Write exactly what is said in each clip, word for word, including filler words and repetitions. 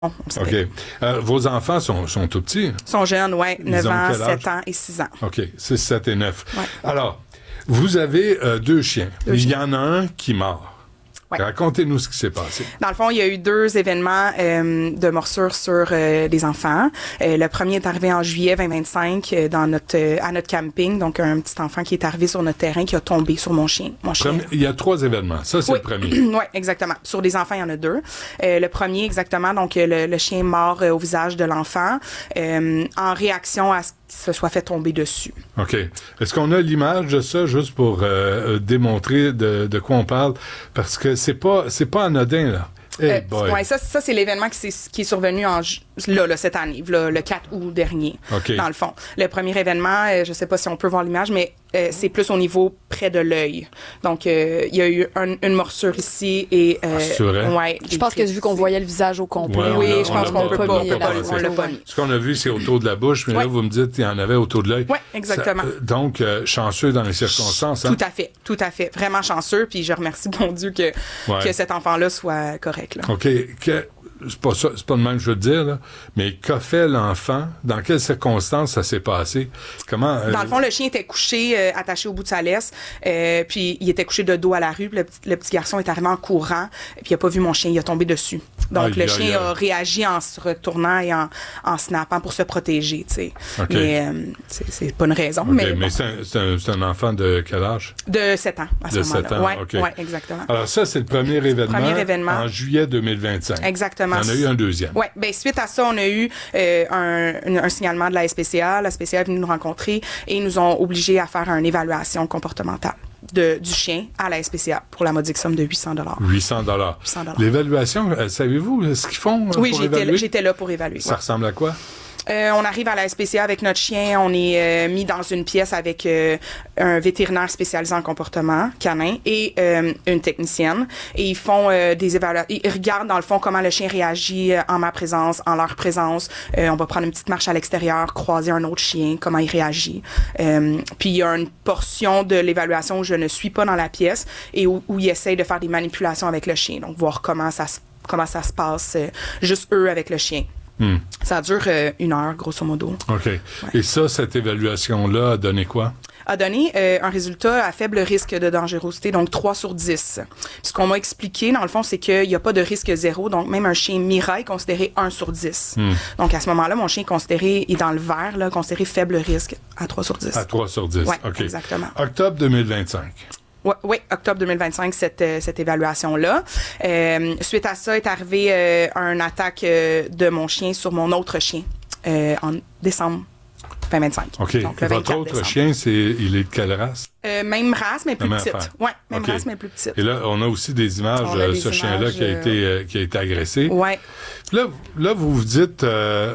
OK. Euh, vos enfants sont, sont tout petits? Ils sont jeunes, oui. neuf ans, sept ans et six ans. OK. six, sept et neuf. Ouais. Alors, vous avez euh, deux chiens. Deux il chiens. y en a un qui mord. Ouais. Racontez-nous ce qui s'est passé. Dans le fond, il y a eu deux événements euh, de morsure sur euh, des enfants. Euh, le premier est arrivé en juillet vingt vingt-cinq euh, dans notre euh, à notre camping. Donc, un petit enfant qui est arrivé sur notre terrain qui a tombé sur mon chien. Mon chien. Premier, il y a trois événements. Ça, c'est oui. le premier. Oui, exactement. Sur des enfants, il y en a deux. Euh, le premier, exactement, donc le, le chien mord euh, au visage de l'enfant euh, en réaction à ce qu'il se soit fait tomber dessus. OK. Est-ce qu'on a l'image de ça juste pour euh, démontrer de, de quoi on parle? Parce que c'est pas c'est pas anodin, là. Hey euh, boy. Ouais, ça, ça c'est l'événement qui, qui est survenu en, là, là, cette année, là, le quatre août dernier, okay. dans le fond. Le premier événement, euh, je sais pas si on peut voir l'image, mais euh, c'est plus au niveau près de l'œil. Donc, euh, il y a eu un, une morsure ici et... Euh, ah, c'est vrai? Ouais, je pense que vu qu'on voyait le visage au complet, ouais, oui, a, je pense qu'on peut pas, pas, pas, pas, pas, pas on l'a pas mis. Ce qu'on a vu, c'est autour de la bouche, mais ouais. là, vous me dites qu'il y en avait autour de l'œil. Oui, exactement. Ça, euh, donc, euh, chanceux dans les circonstances. Tout hein? à fait, tout à fait. Vraiment chanceux, puis je remercie bon Dieu que, ouais. que cet enfant-là soit correct. Là. OK. Que, c'est pas ça, c'est pas le même que je veux te dire, là, mais qu'a fait l'enfant? Dans quelles circonstances ça s'est passé? Comment... Euh... Dans le fond, le chien était couché, euh, attaché au bout de sa laisse, euh, puis il était couché de dos à la rue, puis le, le petit garçon est arrivé en courant, puis il a pas vu mon chien, il a tombé dessus. Donc, aïe, le aïe, chien aïe. a réagi en se retournant et en, en snappant pour se protéger, tu sais. Okay. Mais euh, c'est, c'est pas une raison, okay, mais... Mais bon. c'est, un, c'est, un, c'est un enfant de quel âge? De sept ans, à ce de moment-là. sept ans, ouais, OK. Ouais, exactement. Alors ça, c'est le premier événement, premier événement en juillet deux mille vingt-cinq. Exactement. Il y en a eu un deuxième. Oui, bien, suite à ça, on a eu euh, un, un signalement de la S P C A. La S P C A est venue nous rencontrer et ils nous ont obligés à faire une évaluation comportementale de, du chien à la S P C A pour la modique somme de huit cents dollars. huit cents dollars. L'évaluation, euh, savez-vous ce qu'ils font euh, oui, pour j'étais évaluer? là, j'étais là pour évaluer. Ça ouais. ressemble à quoi? Euh, on arrive à la S P C A avec notre chien, on est euh, mis dans une pièce avec euh, un vétérinaire spécialisé en comportement canin et euh, une technicienne. Et ils font euh, des évaluations. Ils regardent dans le fond comment le chien réagit en ma présence, en leur présence. Euh, on va prendre une petite marche à l'extérieur, croiser un autre chien, comment il réagit. Euh, puis il y a une portion de l'évaluation où je ne suis pas dans la pièce et où, où ils essayent de faire des manipulations avec le chien. Donc voir comment ça se, comment ça se passe, euh, juste eux avec le chien. Hmm. Ça dure euh, une heure, grosso modo. OK. Ouais. Et ça, cette évaluation-là a donné quoi? A donné euh, un résultat à faible risque de dangerosité, donc trois sur dix. Ce qu'on m'a expliqué, dans le fond, c'est qu'il n'y a pas de risque zéro, donc même un chien Mira est considéré un sur dix. Hmm. Donc à ce moment-là, mon chien est considéré, est dans le vert, là, considéré faible risque à trois sur dix. À trois sur dix, ouais, OK. Exactement. Octobre deux mille vingt-cinq. Oui, ouais, octobre deux mille vingt-cinq, cette, euh, cette évaluation-là. Euh, suite à ça, est arrivé euh, un attaque euh, de mon chien sur mon autre chien euh, en décembre vingt vingt-cinq. OK. Donc, le votre autre décembre. chien, c'est, il est de quelle race? Euh, même race, mais plus même petite. Affaire. Oui, même okay. race, mais plus petite. Et là, on a aussi des images de ce chien-là qui a euh... été, euh, qui a été agressé. Oui. Là, là, vous vous dites... Euh,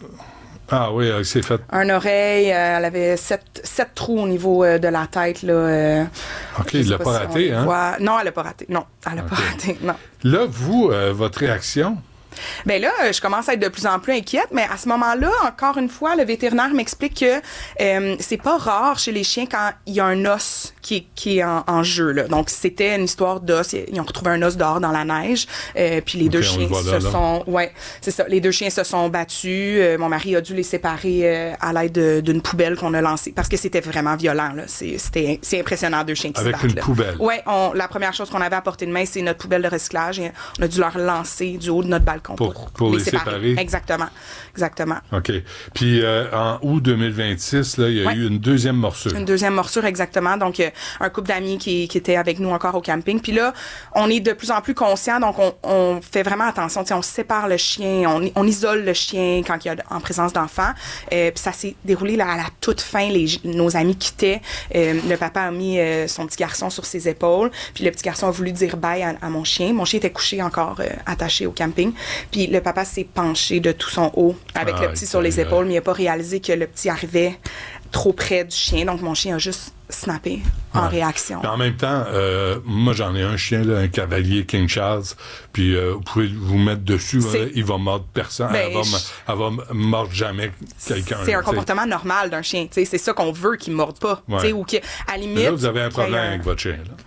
Ah oui, euh, c'est fait. Un oreille, euh, elle avait sept, sept trous au niveau euh, de la tête. Là, euh, OK, il l'a pas, pas raté, si hein? Voit. Non, elle l'a pas raté. Non, elle l'a okay. pas raté, non. Là, vous, euh, votre réaction? Ben là, je commence à être de plus en plus inquiète, mais à ce moment-là, encore une fois, le vétérinaire m'explique que euh, c'est pas rare chez les chiens quand il y a un os qui est, qui est en, en jeu. Là. Donc, c'était une histoire d'os. Ils ont retrouvé un os dehors dans la neige. Euh, puis les okay, deux chiens se là, sont... Là. Ouais, c'est ça. Les deux chiens se sont battus. Euh, mon mari a dû les séparer euh, à l'aide de, d'une poubelle qu'on a lancée. Parce que c'était vraiment violent. Là. C'est, c'était, c'est impressionnant, deux chiens qui Avec se battent. Avec une là. poubelle? Oui, la première chose qu'on avait à portée de main, c'est notre poubelle de recyclage. Et on a dû leur lancer du haut de notre balcon pour, pour, pour les, les séparer. séparer. Exactement. Exactement. OK. Puis, euh, en août deux mille vingt-six, là, il y a ouais. eu une deuxième morsure. Une deuxième morsure, exactement. Donc, euh, un couple d'amis qui, qui était avec nous encore au camping. Puis là, on est de plus en plus conscients, donc on, on fait vraiment attention. T'sais, on sépare le chien, on, on isole le chien quand il y a en présence d'enfants. Euh, puis ça s'est déroulé là, à la toute fin. Les, nos amis quittaient. Euh, le papa a mis euh, son petit garçon sur ses épaules. Puis le petit garçon a voulu dire bye à, à mon chien. Mon chien était couché encore euh, attaché au camping. Puis le papa s'est penché de tout son haut avec ah, le petit sur les épaules, mais il n'a pas réalisé que le petit arrivait trop près du chien. Donc, mon chien a juste snappé en ouais. réaction. Mais en même temps, euh, moi, j'en ai un chien, là, un cavalier King Charles, puis euh, vous pouvez vous mettre dessus, là, il va mordre personne. Ben, elle, va, je... elle va mordre jamais quelqu'un. C'est là, un t'sais. comportement normal d'un chien. T'sais, c'est ça qu'on veut qu'il ne morde pas. Ouais. Ou qu'à limite... Mais là, vous avez un problème un... avec votre chien. Là. Oui.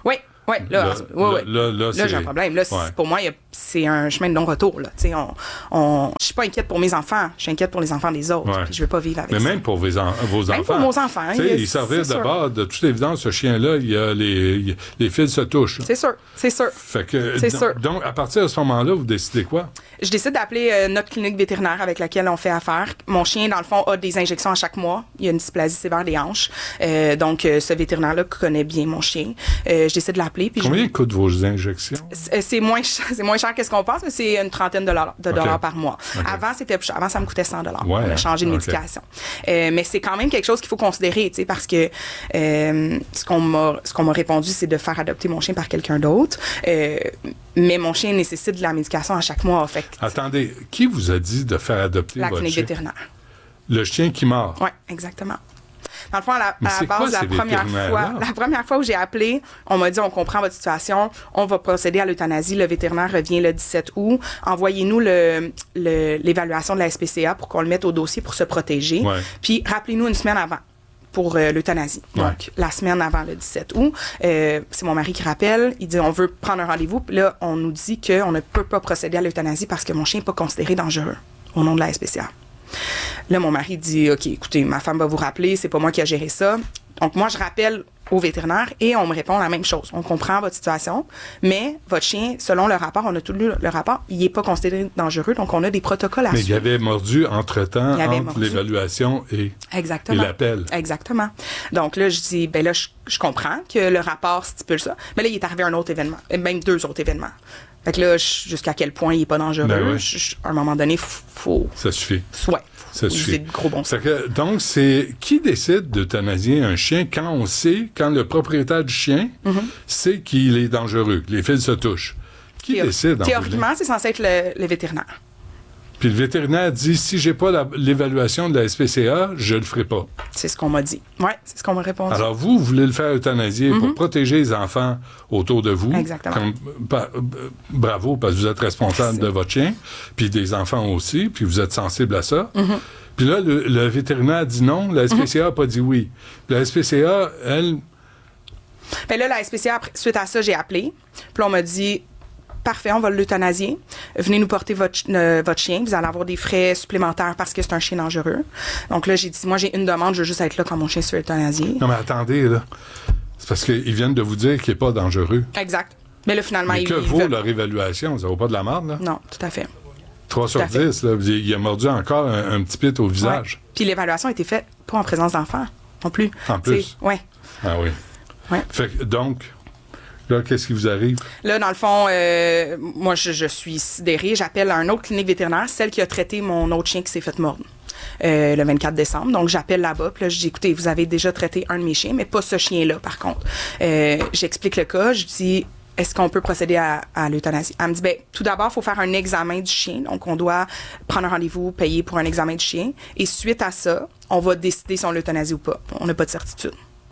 Oui, là, là, ouais, ouais. là, là, là, là j'ai un problème. Là, ouais. Pour moi, c'est un chemin de non-retour. Là. On, on, je suis pas inquiète pour mes enfants, je suis inquiète pour les enfants des autres. Ouais. Puis je veux pas vivre avec Mais ça. même pour vos, en, vos même enfants. Même pour vos enfants. Tu sais, ils servissent d'abord, de toute évidence, ce chien-là, il y a les, il, les fils se touchent. C'est sûr, c'est sûr. Fait que, c'est donc, sûr. donc, à partir de ce moment-là, vous décidez quoi? Je décide d'appeler euh, notre clinique vétérinaire avec laquelle on fait affaire. Mon chien, dans le fond, a des injections à chaque mois. Il y a une dysplasie sévère des hanches. Euh, donc, euh, ce vétérinaire-là connaît bien mon chien. Euh, je décide de l'appeler. Puis Combien je... coûtent vos injections? C'est moins, c'est moins cher que ce qu'on pense, mais c'est une trentaine de dollars, de dollars okay. par mois. Okay. Avant, c'était plus cher. Avant, ça me coûtait cent dollars. Ouais, on a changé de okay. médication. Euh, mais c'est quand même quelque chose qu'il faut considérer, tu sais, parce que euh, ce qu'on m'a, ce qu'on m'a répondu, c'est de faire adopter mon chien par quelqu'un d'autre. Euh, mais mon chien nécessite de la médication à chaque mois. Fait que, attendez, qui vous a dit de faire adopter la votre clinique chien? vétérinaire. Le chien qui mord? Oui, exactement. Dans le fond, à la, à la quoi, base, la première fois, la première fois où j'ai appelé, on m'a dit, on comprend votre situation, on va procéder à l'euthanasie. Le vétérinaire revient le dix-sept août. Envoyez-nous le, le, l'évaluation de la S P C A pour qu'on le mette au dossier pour se protéger. Ouais. Puis, rappelez-nous une semaine avant pour euh, l'euthanasie. Ouais. Donc, la semaine avant le dix-sept août, euh, c'est mon mari qui rappelle. Il dit, on veut prendre un rendez-vous. Puis là, on nous dit qu'on ne peut pas procéder à l'euthanasie parce que mon chien n'est pas considéré dangereux au nom de la S P C A. Là, mon mari dit, OK, écoutez, ma femme va vous rappeler, c'est pas moi qui a géré ça. Donc, moi, je rappelle au vétérinaire et on me répond la même chose. On comprend votre situation, mais votre chien, selon le rapport, on a tout lu le rapport, il n'est pas considéré dangereux, donc on a des protocoles à mais suivre. Mais il y avait mordu entre-temps, il avait entre mordu. l'évaluation et, et l'appel. Exactement. Donc là, je dis, ben là, je, je comprends que le rapport stipule ça, mais là, il est arrivé un autre événement, même deux autres événements. Fait que là, jusqu'à quel point il n'est pas dangereux, ben ouais. je, à un moment donné, il faut... Ça suffit. Ouais. Ça suffit. C'est de gros bon sens. Que, donc, c'est qui décide d'euthanasier un chien quand on sait, quand le propriétaire du chien mm-hmm. sait qu'il est dangereux, que les fils se touchent? Qui Théor- décide? Théoriquement, c'est censé être le, le vétérinaire. Puis le vétérinaire dit, si j'ai pas la, l'évaluation de la S P C A, je le ferai pas. C'est ce qu'on m'a dit. Oui, c'est ce qu'on m'a répondu. Alors vous, vous voulez le faire euthanasier mm-hmm. pour protéger les enfants autour de vous. Exactement. Comme, bah, bravo, parce que vous êtes responsable Merci. de votre chien, puis des enfants aussi, puis vous êtes sensible à ça. Mm-hmm. Puis là, le, le vétérinaire dit non, la S P C A n'a mm-hmm. pas dit oui. La S P C A, elle... Bien là, la S P C A, suite à ça, j'ai appelé. Puis on m'a dit... Parfait, on va l'euthanasier. Venez nous porter votre, euh, votre chien. Vous allez avoir des frais supplémentaires parce que c'est un chien dangereux. Donc là, j'ai dit, moi, j'ai une demande, je veux juste être là quand mon chien se fait euthanasier. Non, mais attendez, là. C'est parce qu'ils viennent de vous dire qu'il n'est pas dangereux. Exact. Mais là, finalement, mais il que vaut veut... leur évaluation? Ça vaut pas de la merde, là? Non, tout à fait. trois sur dix, là. Il a mordu encore un, un petit pit au visage. Ouais. Puis l'évaluation a été faite pas en présence d'enfants, non plus. En plus? Oui. Ah oui. Ouais. Fait que, donc... Là, qu'est-ce qui vous arrive? Là, dans le fond, euh, moi, je, je suis sidérée. J'appelle un autre clinique vétérinaire, celle qui a traité mon autre chien qui s'est fait mordre euh, le vingt-quatre décembre. Donc, j'appelle là-bas. Puis là, je dis, écoutez, vous avez déjà traité un de mes chiens, mais pas ce chien-là, par contre. Euh, j'explique le cas. Je dis, est-ce qu'on peut procéder à, à l'euthanasie? Elle me dit, bien, tout d'abord, il faut faire un examen du chien. Donc, on doit prendre un rendez-vous, payer pour un examen du chien. Et suite à ça, on va décider si on l'euthanasie ou pas. On n'a pas de certitude.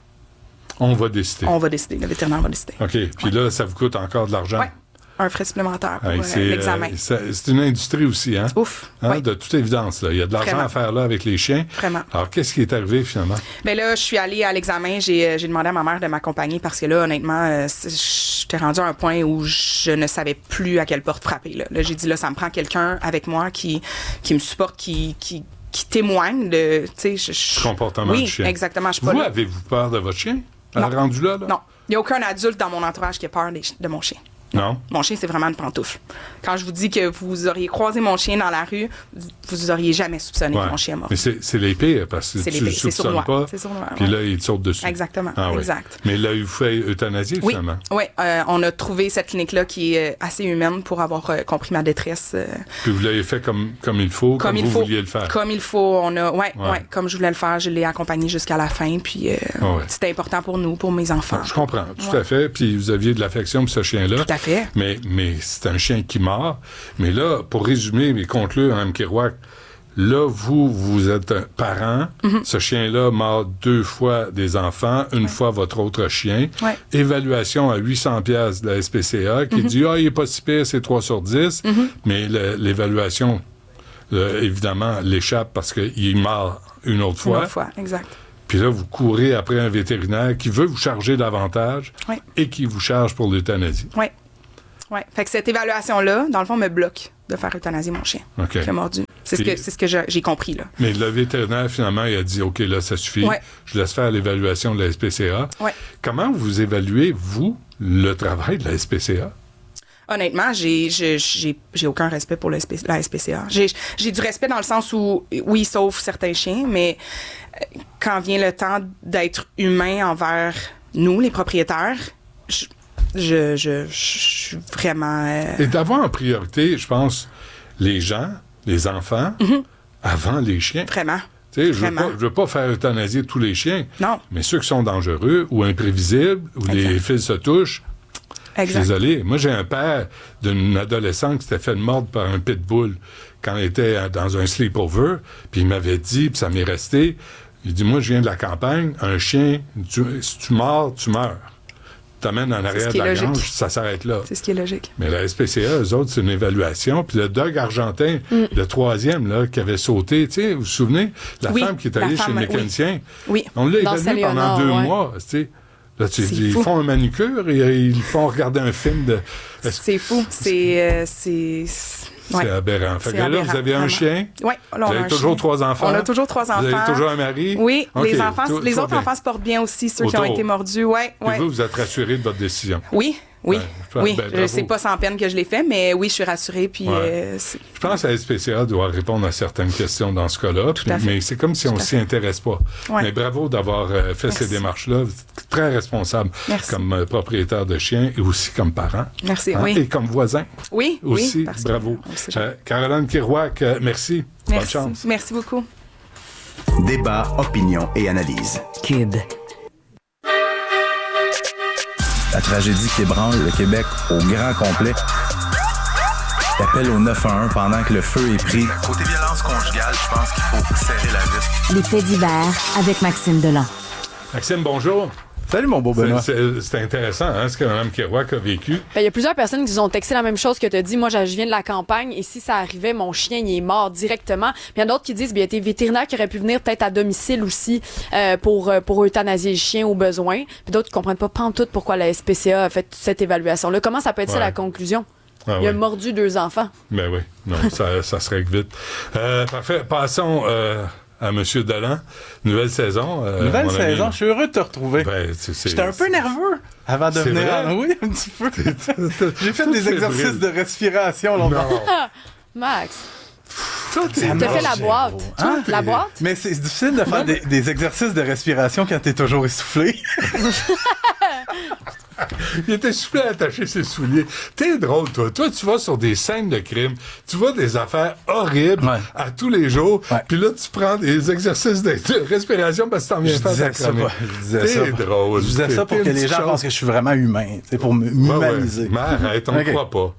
On va décider. On va décider. Le vétérinaire va décider. OK. Puis ouais. là, ça vous coûte encore de l'argent? Oui. Un frais supplémentaire pour hey, euh, l'examen. Euh, ça, c'est une industrie aussi, hein? Ouf. Hein? Oui. De toute évidence, là. Il y a de l'argent Vraiment. à faire là avec les chiens. Vraiment. Alors, qu'est-ce qui est arrivé finalement? Bien là, je suis allée à l'examen. J'ai, j'ai demandé à ma mère de m'accompagner parce que là, honnêtement, euh, j'étais rendue à un point où je ne savais plus à quelle porte frapper. Là, là j'ai dit, là, ça me prend quelqu'un avec moi qui, qui me supporte, qui... qui qui témoigne de, tu sais, je, je... comportement oui, du chien. Exactement. Je vous, pas avez-vous peur de votre chien? Non. Rendu là, là? Non. Il n'y a aucun adulte dans mon entourage qui a peur des, de mon chien. Non. Mon chien, c'est vraiment une pantoufle. Quand je vous dis que vous auriez croisé mon chien dans la rue, vous auriez jamais soupçonné ouais. que mon chien est mort. Mais c'est, c'est les pires, parce que c'est tu ne soupçonnes pas, c'est sournois, puis ouais. là, il te saute dessus. Exactement, ah, oui. exact. Mais là, il vous fait euthanasier, oui. finalement? Oui, euh, on a trouvé cette clinique-là qui est assez humaine pour avoir euh, compris ma détresse. Euh, puis vous l'avez fait comme, comme il faut, comme, comme il vous faut, vouliez le faire? Comme il faut. On a, ouais, ouais. ouais, comme je voulais le faire, je l'ai accompagné jusqu'à la fin, puis euh, ah, ouais. c'était important pour nous, pour mes enfants. Je comprends, tout ouais. à fait. Puis vous aviez de l'affection pour ce chien-là. Tout à fait. Mais, mais c'est un chien qui mord. Mais là, pour résumer et conclure, Mme Kerouac, là, vous, vous êtes un parent. Mm-hmm. Ce chien-là mord deux fois des enfants, une ouais. fois votre autre chien. Ouais. Évaluation à huit cents dollars de la S P C A qui mm-hmm. dit « Ah, il n'est pas si pire, c'est trois sur dix. Mm-hmm. » Mais le, l'évaluation, euh, évidemment, l'échappe parce qu'il mord une autre fois. Une autre fois, exact. Puis là, vous courez après un vétérinaire qui veut vous charger davantage ouais. et qui vous charge pour l'euthanasie. Oui. Ouais. Fait que cette évaluation-là, dans le fond, me bloque de faire euthanasier mon chien okay. qui a mordu. C'est ce que, c'est ce que j'ai, j'ai compris, là. Mais le vétérinaire, finalement, il a dit, OK, là, ça suffit. Ouais. Je laisse faire l'évaluation de la S P C A. Ouais. Comment vous évaluez, vous, le travail de la S P C A? Honnêtement, j'ai, j'ai, j'ai, j'ai aucun respect pour le S P, la S P C A. J'ai, j'ai du respect dans le sens où, oui, sauf certains chiens, mais quand vient le temps d'être humain envers nous, les propriétaires, je, je, je, je suis vraiment... Euh... Et d'avoir en priorité, je pense, les gens, les enfants, mm-hmm. avant les chiens. Vraiment. Tu sais, je veux pas, je veux pas faire euthanasier tous les chiens. Non. Mais ceux qui sont dangereux ou imprévisibles, où exact. Les fils se touchent, exact. Désolé. Moi, j'ai un père d'une adolescente qui s'était fait mordre par un pitbull quand elle était dans un sleepover, puis il m'avait dit, puis ça m'est resté, il dit, moi, je viens de la campagne, un chien, tu, si tu mords, tu meurs. T'amènes en arrière de la grange, ça s'arrête là. C'est ce qui est logique. Mais la S P C A, eux autres, c'est une évaluation. Puis le Doug Argentin, mm. le troisième, là, qui avait sauté, tu sais, vous vous souvenez? La oui, femme qui est allée chez le mécanicien. Oui. oui. On l'a évalué pendant deux ouais. mois, tu sais. Là, tu, ils fou. font un manucure et ils font regarder un film de... C'est fou. C'est... Euh, c'est... C'est ouais. aberrant. Fait que là, vous avez un vraiment. Chien. Oui, là, on vous avez a toujours chien. trois enfants. On a toujours trois enfants. Vous avez toujours un mari. Oui, okay. les enfants, tout, les tout autres bien. enfants se portent bien aussi, ceux Autour. Qui ont été mordus. Ouais, Puis ouais. vous, vous êtes rassuré de votre décision. Oui, oui, ben, oui. Ben, je sais pas sans peine que je l'ai fait, mais oui, je suis rassurée. Puis, ouais. euh, je pense que la S P C A doit répondre à certaines questions dans ce cas-là. Puis, mais c'est comme si on s'y intéresse pas. Ouais. Mais bravo d'avoir euh, fait Merci. ces démarches-là. Très responsable Merci. comme euh, propriétaire de chien et aussi comme parent. Merci, hein? oui. Et comme voisin. Oui, aussi. Oui, bravo. Euh, Caroline Kirouac, euh, merci. Merci. Bonne chance. Merci beaucoup. Débat, opinion et analyse. Cube. La tragédie qui ébranle le Québec au grand complet. L'appel au neuf un un pendant que le feu est pris. Côté violence conjugale, je pense qu'il faut serrer la vis. Les faits divers avec Maxime Delan. Maxime, bonjour. Salut, mon beau Benoît. C'est, c'est, c'est intéressant, hein, ce que Mme Kirouac a vécu. Il y a plusieurs personnes qui nous ont texté la même chose que tu as dit. Moi, je viens de la campagne et si ça arrivait, mon chien, il est mort directement. Puis il y a d'autres qui disent qu'il y a des vétérinaires qui auraient pu venir peut-être à domicile aussi euh, pour, pour euthanasier le chien au besoin. Puis d'autres qui comprennent pas pantoute pourquoi la S P C A a fait cette évaluation-là. Comment ça peut être ouais. ça la conclusion? Ah, il a oui. mordu deux enfants. Ben oui, non, ça, ça se règle vite. Euh, parfait. Passons... Euh à M. Delan. Nouvelle saison. Euh, Nouvelle saison. Ami. Je suis heureux de te retrouver. Ben, c'est, c'est, J'étais un peu nerveux avant de c'est venir. Vrai? Oui, un petit peu. J'ai fait des exercices brille. de respiration longtemps. Max. Tu t'as fait la boîte. Hein? La boîte? Mais c'est difficile de faire des, des exercices de respiration quand t'es toujours essoufflé. Il était soufflé à attacher ses souliers. T'es drôle, toi. Toi, tu vas sur des scènes de crime, tu vois des affaires horribles ouais. à tous les jours, ouais. puis là, tu prends des exercices de, de respiration parce que t'en viens faire ta chronique. Je disais t'es ça. drôle. Je disais t'es, ça pour que les gens chose. pensent que je suis vraiment humain, c'est pour m'humaniser. Ouais, ouais. Mais arrête, on ne okay. croit pas.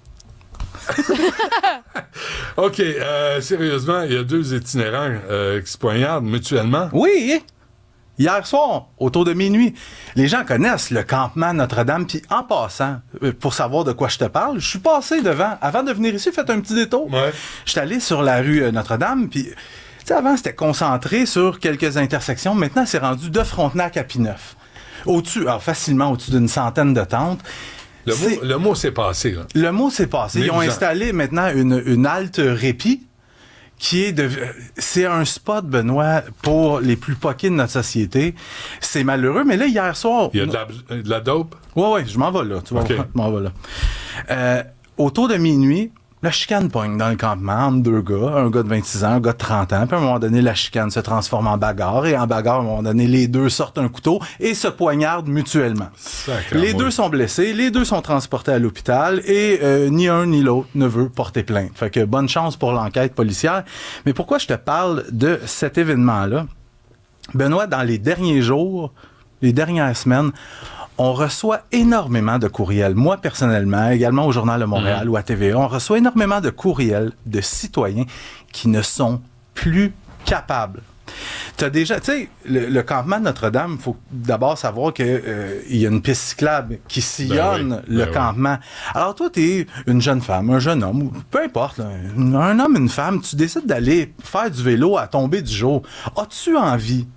OK, euh, sérieusement, il y a deux itinérants euh, qui se poignardent mutuellement. Oui! Hier soir, autour de minuit, les gens connaissent le campement Notre-Dame. Puis en passant, pour savoir de quoi je te parle, je suis passé devant. Avant de venir ici, j'ai fait un petit détour. Ouais. J'étais allé sur la rue Notre-Dame. Puis, tu sais, avant, c'était concentré sur quelques intersections. Maintenant, c'est rendu de Frontenac à Pineuf. Au-dessus, alors facilement au-dessus d'une centaine de tentes. Le mot, le mot s'est passé. Là. Le mot s'est passé. Mais Ils ont installé en... maintenant une, une halte répit. Qui est de, c'est un spot, Benoît, pour les plus poqués de notre société. C'est malheureux, mais là, hier soir... Il y a de la, de la dope? Oui, oui, je m'en vais là. Tu vois, okay. je m'en vais là. Euh, autour de minuit, la chicane pogne dans le campement entre deux gars, un gars de vingt-six ans, un gars de trente ans. Puis à un moment donné, la chicane se transforme en bagarre. Et en bagarre, à un moment donné, les deux sortent un couteau et se poignardent mutuellement. Sacrement. Les deux sont blessés, les deux sont transportés à l'hôpital et euh, ni un ni l'autre ne veut porter plainte. Fait que bonne chance pour l'enquête policière. Mais pourquoi je te parle de cet événement-là? Benoît, dans les derniers jours, les dernières semaines, on reçoit énormément de courriels. Moi, personnellement, également au Journal de Montréal mmh. ou à T V A, on reçoit énormément de courriels de citoyens qui ne sont plus capables. T'as déjà, tu sais, le, le campement de Notre-Dame, il faut d'abord savoir qu'il euh, y a une piste cyclable qui sillonne ben oui, le ben campement. Oui. Alors toi, t'es une jeune femme, un jeune homme, ou peu importe, là, un homme, une femme, tu décides d'aller faire du vélo à tomber du jour. As-tu envie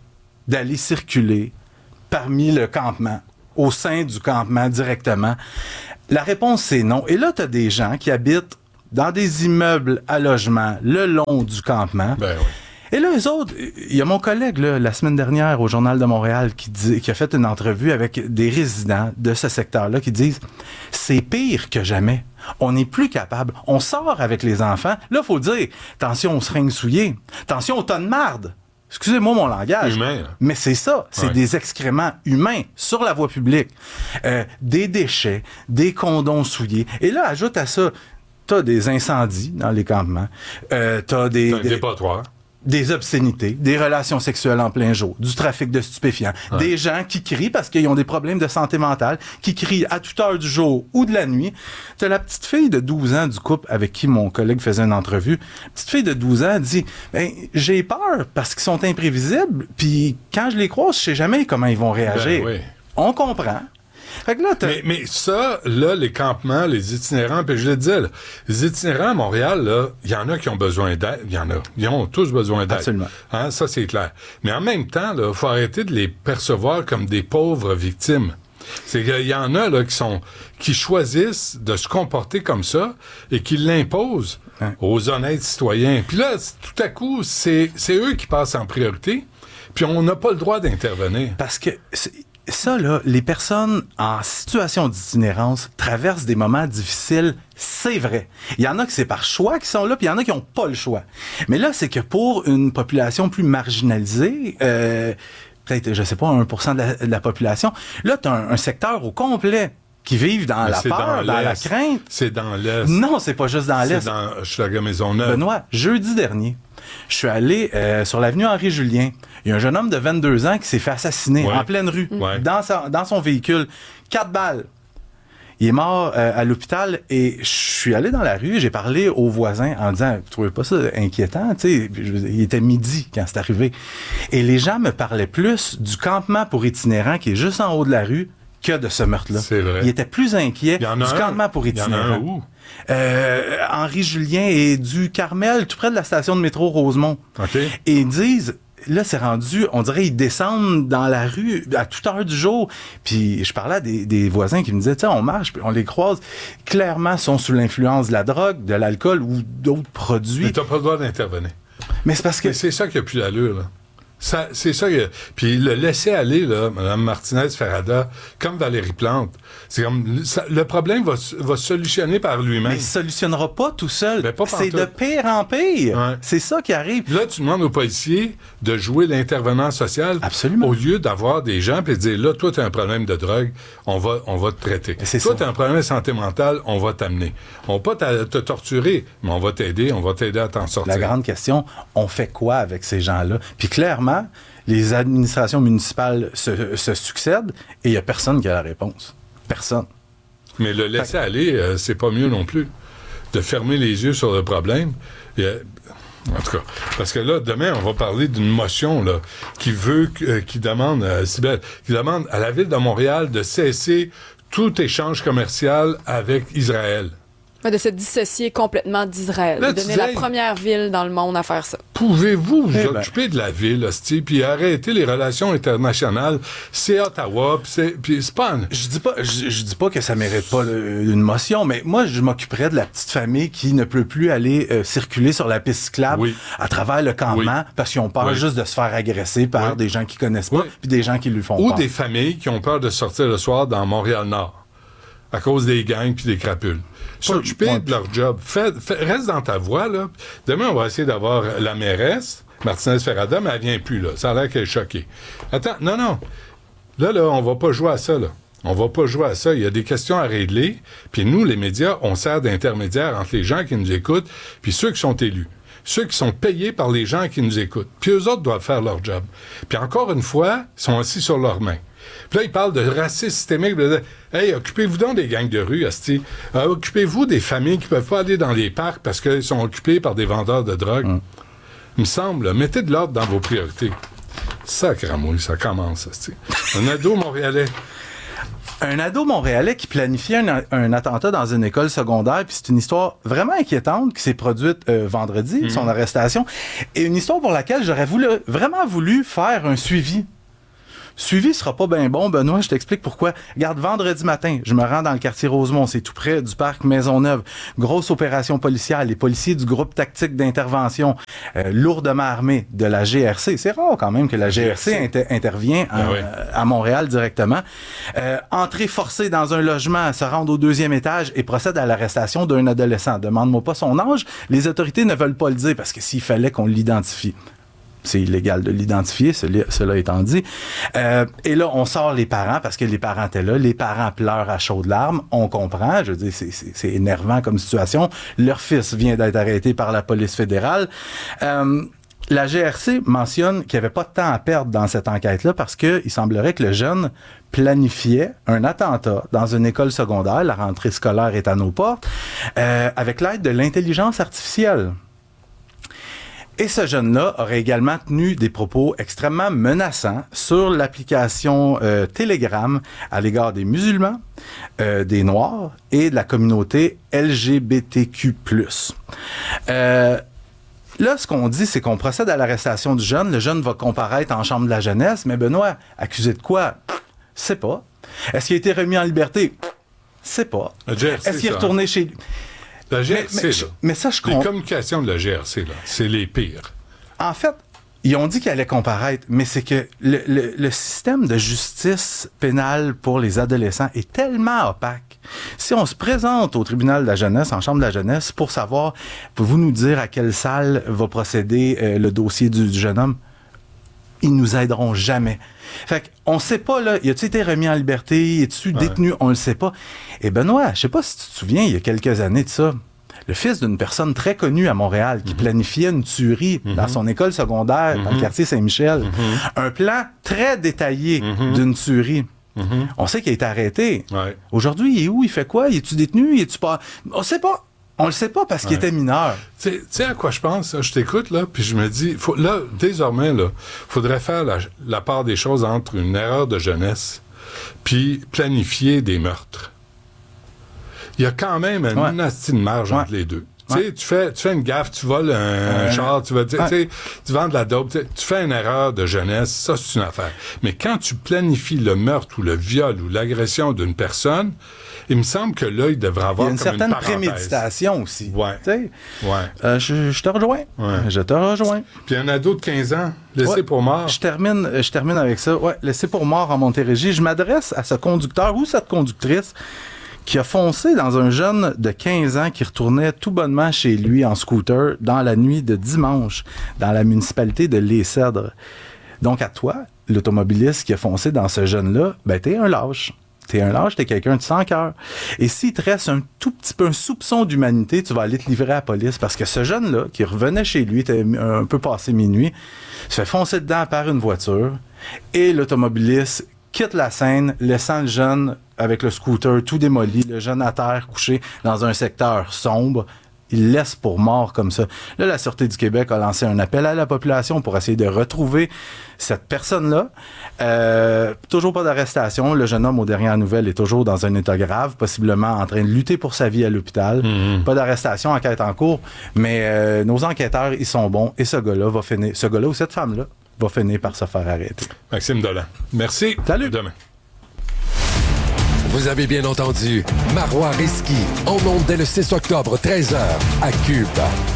d'aller circuler parmi le campement, au sein du campement directement? La réponse, c'est non. Et là, tu as des gens qui habitent dans des immeubles à logement le long du campement. Ben oui. Et là, eux autres, il y a mon collègue, là, la semaine dernière, au Journal de Montréal, qui, dit, qui a fait une entrevue avec des résidents de ce secteur-là qui disent « C'est pire que jamais. On n'est plus capable. On sort avec les enfants. Là, il faut dire « Attention aux seringues souillées. Attention aux tas de marde. » Excusez-moi mon langage. Humain, là. Mais c'est ça. C'est Ouais. des excréments humains sur la voie publique. Euh, des déchets, des condoms souillés. Et là, ajoute à ça, t'as des incendies dans les campements. Euh, t'as des... C'est un des- dépotoir. des obscénités, des relations sexuelles en plein jour, du trafic de stupéfiants, Ouais. des gens qui crient parce qu'ils ont des problèmes de santé mentale, qui crient à toute heure du jour ou de la nuit. T'as la petite fille de douze ans du couple avec qui mon collègue faisait une entrevue. Petite fille de douze ans dit ben, j'ai peur parce qu'ils sont imprévisibles, puis quand je les croise, je sais jamais comment ils vont réagir. Ben oui. On comprend. Fait que là, t'as- Mais, mais ça, là, les campements, les itinérants, puis je le disais, là, les itinérants à Montréal, là, il y en a qui ont besoin d'aide. Il y en a. Ils ont tous besoin d'aide. Absolument. Hein, ça, c'est clair. Mais en même temps, il faut arrêter de les percevoir comme des pauvres victimes. C'est qu'il y en a là, qui sont qui choisissent de se comporter comme ça et qui l'imposent Hein. aux honnêtes citoyens. Puis là, c- tout à coup, c'est, c'est eux qui passent en priorité, puis on n'a pas le droit d'intervenir. Parce que c'est- ça, là, les personnes en situation d'itinérance traversent des moments difficiles, c'est vrai. Il y en a que c'est par choix qui sont là, puis il y en a qui n'ont pas le choix. Mais là, c'est que pour une population plus marginalisée, euh, peut-être, je sais pas, un pour cent de la, de la population, là, tu as un, un secteur au complet qui vivent dans Mais la c'est peur, dans, la l'Est. crainte. C'est dans l'Est. Non, c'est pas juste dans C'est l'Est. dans Hochelaga-Maisonneuve. Benoît, jeudi dernier, je suis allé euh, sur l'avenue Henri-Julien. Il y a un jeune homme de vingt-deux ans qui s'est fait assassiner Ouais. en pleine rue, Ouais. dans, sa- dans son véhicule. Quatre balles. Il est mort euh, à l'hôpital et je suis allé dans la rue, j'ai parlé aux voisins en disant, vous trouvez pas ça inquiétant? Tu sais, je veux dire, il était midi quand c'est arrivé. Et les gens me parlaient plus du campement pour itinérants qui est juste en haut de la rue que de ce meurtre-là. C'est vrai. Ils étaient plus inquiets Il y en du a un. campement pour Il y en a itinérants. un où? Euh, Henri-Julien et du Carmel, tout près de la station de métro Rosemont. OK. Et ils disent, là, c'est rendu, on dirait, ils descendent dans la rue à toute heure du jour. Puis je parlais à des, des voisins qui me disaient, tiens, on marche, puis on les croise, clairement sont sous l'influence de la drogue, de l'alcool ou d'autres Mais produits. t'as pas le droit d'intervenir. Mais c'est parce que... Mais c'est ça qui a plus d'allure, là. Ça, c'est ça que... Puis le laisser aller, là, Mme Martinez-Ferrada, comme Valérie Plante, c'est comme... ça- le problème va, s- va se solutionner par lui-même. Mais il solutionnera pas tout seul. Ben, pas c'est pantoute. de pire en pire. Ouais. C'est ça qui arrive. Puis là, tu demandes aux policiers de jouer l'intervenant social Absolument. au lieu d'avoir des gens puis de dire, là, toi, tu as un problème de drogue, on va, on va te traiter. C'est Toi, ça. tu as un problème de santé mentale, on va t'amener. On va pas t'a- te torturer, mais on va t'aider, on va t'aider à t'en sortir. La grande question, on fait quoi avec ces gens-là? Puis clairement, les administrations municipales se, se succèdent et il n'y a personne qui a la réponse. Personne. Mais le laisser aller, euh, c'est pas mieux non plus. De fermer les yeux sur le problème. Il y a- En tout cas, parce que là, demain, on va parler d'une motion là, qui veut, que- euh, qui demande, euh, Cybèle, qui demande à la Ville de Montréal de cesser tout échange commercial avec Israël. Ouais, de se dissocier complètement d'Israël. Là, De tu devenir la dis- première ville dans le monde à faire ça. Pouvez-vous vous Eh ben. occuper de la ville, hostie, puis arrêter les relations internationales? C'est Ottawa, puis c'est, puis c'est pas... un- Je dis pas, je, je dis pas que ça mérite pas euh, une motion, mais moi, je m'occuperais de la petite famille qui ne peut plus aller euh, circuler sur la piste cyclable Oui. à travers le campement Oui. parce qu'ils ont peur Oui. juste de se faire agresser par Oui. des gens qu'ils connaissent pas Oui. puis des gens qui lui font Ou peur. des familles qui ont peur de sortir le soir dans Montréal-Nord à cause des gangs puis des crapules. S'occuper ouais. de leur job. Fais- fais- reste dans ta voie, là. Demain, on va essayer d'avoir la mairesse, Martinez-Ferrada, mais elle vient plus, là. Ça a l'air qu'elle est choquée. Attends, non, non. Là, là, on va pas jouer à ça, là. On va pas jouer à ça. Il y a des questions à régler. Puis nous, les médias, on sert d'intermédiaire entre les gens qui nous écoutent puis ceux qui sont élus. Ceux qui sont payés par les gens qui nous écoutent. Puis eux autres doivent faire leur job. Puis encore une fois, ils sont assis sur leurs mains. Puis là, ils parlent de racisme systémique. Puis là, hey, occupez-vous donc des gangs de rue, asti. Euh, occupez-vous des familles qui peuvent pas aller dans les parcs parce qu'ils sont occupés par des vendeurs de drogue. Mm. Il me semble, là, mettez de l'ordre dans vos priorités. Sacramouille, ça commence, asti. Un ado montréalais. Un ado montréalais qui planifiait un, un attentat dans une école secondaire, puis c'est une histoire vraiment inquiétante qui s'est produite euh, vendredi, Mhm. son arrestation, et une histoire pour laquelle j'aurais voulu, vraiment voulu faire un suivi Suivi sera pas bien bon, Benoît, je t'explique pourquoi. Regarde, vendredi matin, je me rends dans le quartier Rosemont, c'est tout près du parc Maisonneuve. Grosse opération policière, les policiers du groupe tactique d'intervention, euh, lourdement armés de la G R C. C'est rare quand même que la G R C inter- intervient à, ah oui. euh, à Montréal directement. Euh, entrée forcée dans un logement, se rendre au deuxième étage et procède à l'arrestation d'un adolescent. Demande-moi pas son âge, les autorités ne veulent pas le dire parce que s'il fallait qu'on l'identifie. C'est illégal de l'identifier, cela étant dit. Euh, et là, on sort les parents parce que les parents étaient là. Les parents pleurent à chaudes larmes. On comprend. Je veux dire, c'est, c'est, c'est énervant comme situation. Leur fils vient d'être arrêté par la police fédérale. Euh, la G R C mentionne qu'il n'y avait pas de temps à perdre dans cette enquête-là parce que il semblerait que le jeune planifiait un attentat dans une école secondaire. La rentrée scolaire est à nos portes. Euh, avec l'aide de l'intelligence artificielle. Et ce jeune-là aurait également tenu des propos extrêmement menaçants sur l'application euh, Telegram à l'égard des musulmans, euh, des Noirs et de la communauté L G B T Q plus. Euh, là, ce qu'on dit, c'est qu'on procède à l'arrestation du jeune. Le jeune va comparaître en chambre de la jeunesse. Mais Benoît, accusé de quoi? C'est pas. Est-ce qu'il a été remis en liberté? C'est pas. Est-ce qu'il est retourné ça. chez lui? La G R C, mais, mais, là. Mais ça, je Les communications de la G R C, là, c'est les pires. En fait, ils ont dit qu'il allait comparaître, mais c'est que le, le, le système de justice pénale pour les adolescents est tellement opaque. Si on se présente au tribunal de la jeunesse, en chambre de la jeunesse, pour savoir, pouvez-vous nous dire à quelle salle va procéder euh, le dossier du, du jeune homme? Ils nous aideront jamais. Fait qu'on sait pas, là, y a-tu été remis en liberté? Es-tu ouais. détenu? On le sait pas. Et Benoît, je sais pas si tu te souviens, il y a quelques années de ça, le fils d'une personne très connue à Montréal qui mm-hmm. planifiait une tuerie mm-hmm. dans son école secondaire mm-hmm. dans le quartier Saint-Michel. Mm-hmm. Un plan très détaillé mm-hmm. d'une tuerie. Mm-hmm. On sait qu'il a été arrêté. Ouais. Aujourd'hui, il est où? Il fait quoi? Il est-tu détenu? Il est-tu pas? On sait pas. On le sait pas parce ouais. qu'il était mineur. Tu sais à quoi je pense? Je t'écoute, là, puis je me dis, faut, là, désormais, là, faudrait faire la, la part des choses entre une erreur de jeunesse puis planifier des meurtres. Il y a quand même une ouais. nasty de marge ouais. entre les deux. Ouais. Tu sais, tu fais, tu fais une gaffe, tu voles un, un char, tu vas, tu sais, ouais. tu vends de la dope, tu fais une erreur de jeunesse, ça, c'est une affaire. Mais quand tu planifies le meurtre ou le viol ou l'agression d'une personne, il me semble que là, il devrait avoir comme une certaine une préméditation aussi. Ouais. Tu sais, ouais. Euh, je, je te rejoins. Ouais. Je te rejoins. Puis un ado de quinze ans, laissé ouais. pour mort. Je termine, je termine avec ça. Ouais, laissé pour mort en Montérégie. Je m'adresse à ce conducteur ou cette conductrice qui a foncé dans un jeune de quinze ans qui retournait tout bonnement chez lui en scooter dans la nuit de dimanche dans la municipalité de Les-Cèdres. Donc à toi, l'automobiliste qui a foncé dans ce jeune-là, ben t'es un lâche. T'es un lâche, t'es quelqu'un de sans cœur. Et s'il te reste un tout petit peu un soupçon d'humanité, tu vas aller te livrer à la police parce que ce jeune-là, qui revenait chez lui, était un peu passé minuit, se fait foncer dedans par une voiture et l'automobiliste quitte la scène, laissant le jeune avec le scooter tout démoli, le jeune à terre couché dans un secteur sombre. Il laisse pour mort comme ça. Là, la Sûreté du Québec a lancé un appel à la population pour essayer de retrouver cette personne-là. Euh, toujours pas d'arrestation. Le jeune homme, aux dernières nouvelles, est toujours dans un état grave, possiblement en train de lutter pour sa vie à l'hôpital. Mm-hmm. Pas d'arrestation, enquête en cours. Mais euh, nos enquêteurs, ils sont bons. Et ce gars-là va finir, ce gars-là ou cette femme-là va finir par se faire arrêter. Maxime Dolan. Merci. Salut. À demain. Vous avez bien entendu, Marois Risky, en ondes dès le six octobre, treize heures, à Cube.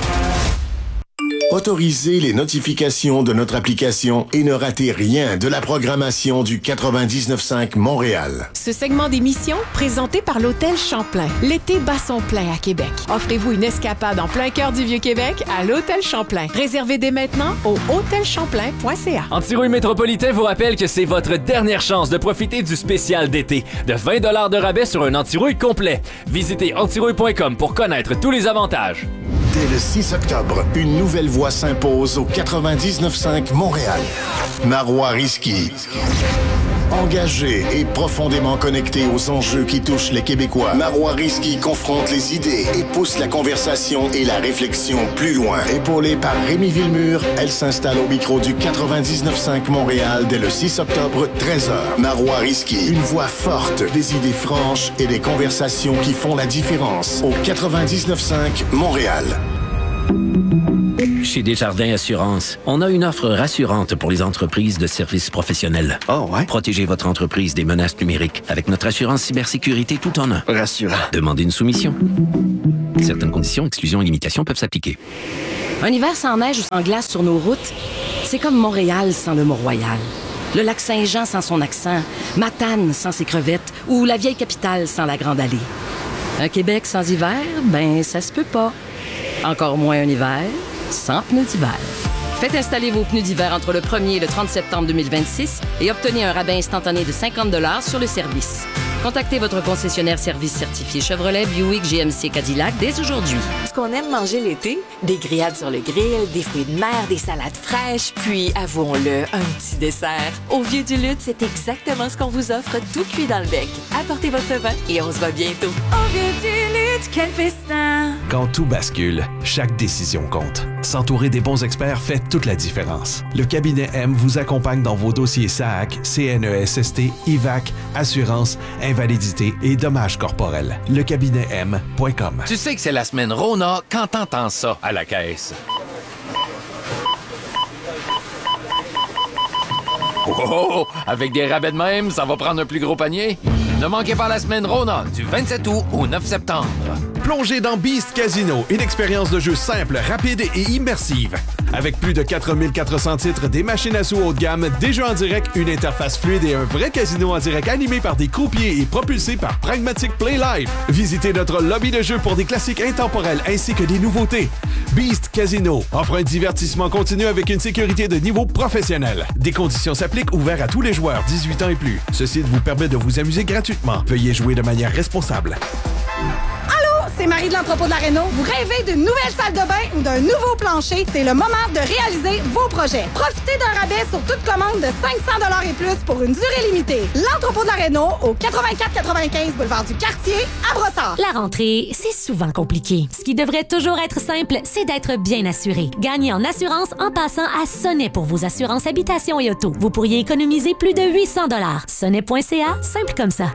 Autorisez les notifications de notre application et ne ratez rien de la programmation du quatre-vingt-dix-neuf cinq Montréal. Ce segment d'émission, présenté par l'Hôtel Champlain. L'été bat son plein à Québec. Offrez-vous une escapade en plein cœur du Vieux-Québec à l'Hôtel Champlain. Réservez dès maintenant au hôtel champlain point c a. Antirouille Métropolitain vous rappelle que c'est votre dernière chance de profiter du spécial d'été. De vingt dollars de rabais sur un antirouille complet. Visitez antirouille point com pour connaître tous les avantages. Dès le six octobre, une nouvelle voix s'impose au quatre-vingt-dix-neuf cinq Montréal. Marois Risky. Engagé et profondément connecté aux enjeux qui touchent les Québécois, Marois Risky confronte les idées et pousse la conversation et la réflexion plus loin. Épaulée par Rémi Villemur, elle s'installe au micro du quatre-vingt-dix-neuf cinq Montréal dès le six octobre, treize heures. Marois Risky, une voix forte, des idées franches et des conversations qui font la différence au quatre-vingt-dix-neuf cinq Montréal. Chez Desjardins Assurance, on a une offre rassurante pour les entreprises de services professionnels. Oh ouais? Protégez votre entreprise des menaces numériques avec notre assurance cybersécurité tout en un. Rassurant. Demandez une soumission. Certaines conditions, exclusions et limitations peuvent s'appliquer. Un hiver sans neige ou sans glace sur nos routes, c'est comme Montréal sans le Mont-Royal. Le lac Saint-Jean sans son accent, Matane sans ses crevettes ou la vieille capitale sans la Grande Allée. Un Québec sans hiver, ben ça se peut pas. Encore moins un hiver sans pneus d'hiver. Faites installer vos pneus d'hiver entre le premier et le trente septembre deux mille vingt-six et obtenez un rabais instantané de cinquante dollars sur le service. Contactez votre concessionnaire service certifié Chevrolet, Buick, G M C, Cadillac dès aujourd'hui. Ce qu'on aime manger l'été, des grillades sur le grill, des fruits de mer, des salades fraîches, puis, avouons-le, un petit dessert. Au Vieux du Lutte, c'est exactement ce qu'on vous offre, tout cuit dans le bec. Apportez votre vin et on se voit bientôt. Au Vieux du Lutte, quel festin! Quand tout bascule, chaque décision compte. S'entourer des bons experts fait toute la différence. Le cabinet M vous accompagne dans vos dossiers S A A C, C N E S S T, I V A C, assurance, invalidité et dommages corporels. Le cabinet M point com. Tu sais que c'est la semaine Rona quand t'entends ça à la caisse. Oh, oh, oh, avec des rabais de même, ça va prendre un plus gros panier. Ne manquez pas la semaine Rona du vingt-sept août au neuf septembre. Plongez dans Beast Casino, une expérience de jeu simple, rapide et immersive. Avec plus de quatre mille quatre cents titres, des machines à sous haut de gamme, des jeux en direct, une interface fluide et un vrai casino en direct animé par des croupiers et propulsé par Pragmatic Play Live. Visitez notre lobby de jeu pour des classiques intemporels ainsi que des nouveautés. Beast Casino offre un divertissement continu avec une sécurité de niveau professionnel. Des conditions s'appliquent, ouverts à tous les joueurs dix-huit ans et plus. Ce site vous permet de vous amuser gratuitement. Veuillez jouer de manière responsable. C'est Marie de l'entrepôt de la Réno. Vous rêvez d'une nouvelle salle de bain ou d'un nouveau plancher? C'est le moment de réaliser vos projets. Profitez d'un rabais sur toute commande de cinq cents dollars et plus pour une durée limitée. L'entrepôt de la Réno au quatre-vingt-quatre quatre-vingt-quinze boulevard du Quartier à Brossard. La rentrée, c'est souvent compliqué. Ce qui devrait toujours être simple, c'est d'être bien assuré. Gagnez en assurance en passant à Sonnet pour vos assurances habitation et auto. Vous pourriez économiser plus de huit cents dollars. Sonnet point C A, simple comme ça.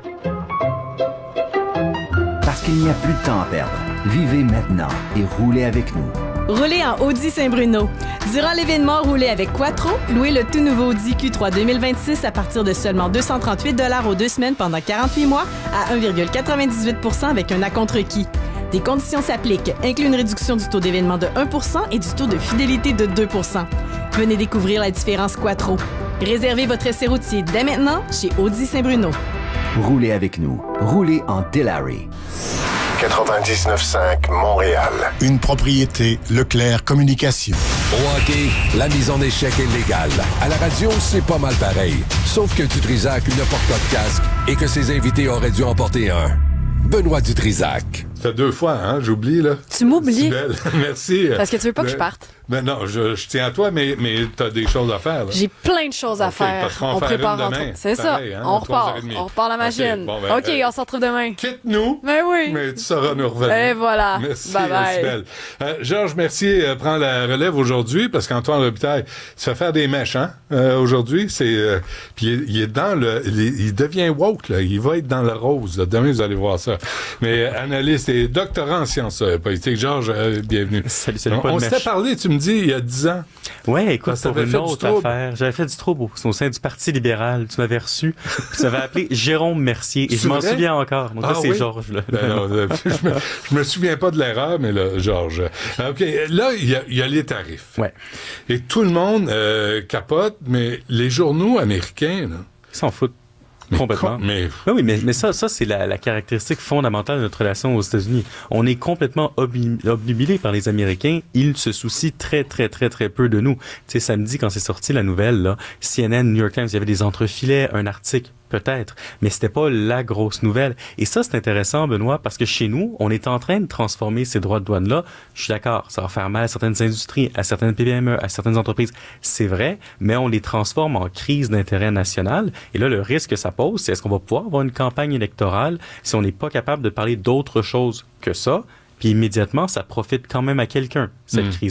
Parce qu'il n'y a plus de temps à perdre. Vivez maintenant et roulez avec nous. Roulez en Audi Saint-Bruno. Durant l'événement Roulez avec Quattro, louez le tout nouveau Audi Q trois deux mille vingt-six à partir de seulement deux cent trente-huit dollars aux deux semaines pendant quarante-huit mois à un virgule quatre-vingt-dix-huit pour cent avec un acompte requis. Des conditions s'appliquent, inclut une réduction du taux d'événement de un pour cent et du taux de fidélité de deux pour cent. Venez découvrir la différence Quattro. Réservez votre essai routier dès maintenant chez Audi Saint-Bruno. Roulez avec nous. Roulez en Delary. quatre-vingt-dix-neuf cinq Montréal. Une propriété Leclerc Communication. Au hockey, la mise en échec est légale. À la radio, c'est pas mal pareil. Sauf que Dutrisac ne porte pas de casque et que ses invités auraient dû en porter un. Benoît Dutrisac. Ça fait deux fois, hein? J'oublie, là. Tu m'oublies. Merci. Parce que tu veux pas mais, que je parte. Ben non, je, je tiens à toi, mais, mais t'as des choses à faire, là. J'ai plein de choses à okay, faire. On, on prépare une demain. C'est Pareil, ça. Hein, on repart. On repart la machine. Okay, bon, ben, OK, euh, on se retrouve demain. Quitte-nous. Ben oui. Mais tu sauras nous revenir. Et voilà. Merci, bye bye. Isabelle. Euh, Georges Mercier euh, prend la relève aujourd'hui parce qu'Antoine Robitaille se fait faire des mèches, hein, euh, aujourd'hui. C'est, euh, puis il, il est dans le, il, il devient woke, là. Il va être dans le rose, là. Demain, vous allez voir ça. Mais euh, analyste et doctorant en sciences euh, politiques. Georges, euh, bienvenue. Salut, salut. On, on s'était parlé, tu me dis, il y a dix ans. Ouais, écoute, pour une autre affaire. J'avais fait du trouble au, au sein du Parti libéral. Tu m'avais reçu. Tu m'avais appelé Jérôme Mercier. Et je m'en souviens encore. Donc ah, là, c'est oui? Georges. Là. Ben non, je, me, je me souviens pas de l'erreur, mais là, Georges. OK, là, il y a, il y a les tarifs. Ouais. Et tout le monde euh, capote, mais les journaux américains, là, ils s'en foutent. Mais complètement. Com- mais... Oui, oui, mais, mais ça, ça c'est la, la caractéristique fondamentale de notre relation aux États-Unis. On est complètement obli- obnubilé par les Américains. Ils se soucient très, très, très, très peu de nous. Tu sais, samedi, quand c'est sorti la nouvelle, là, C N N, New York Times, il y avait des entrefilets, un article, peut-être, mais c'était pas la grosse nouvelle. Et ça, c'est intéressant, Benoît, parce que chez nous, on est en train de transformer ces droits de douane-là. Je suis d'accord, ça va faire mal à certaines industries, à certaines P M E, à certaines entreprises. C'est vrai, mais on les transforme en crise d'intérêt national. Et là, le risque que ça pose, c'est est-ce qu'on va pouvoir avoir une campagne électorale si on n'est pas capable de parler d'autre chose que ça? Puis immédiatement, ça profite quand même à quelqu'un, cette mmh. crise-là,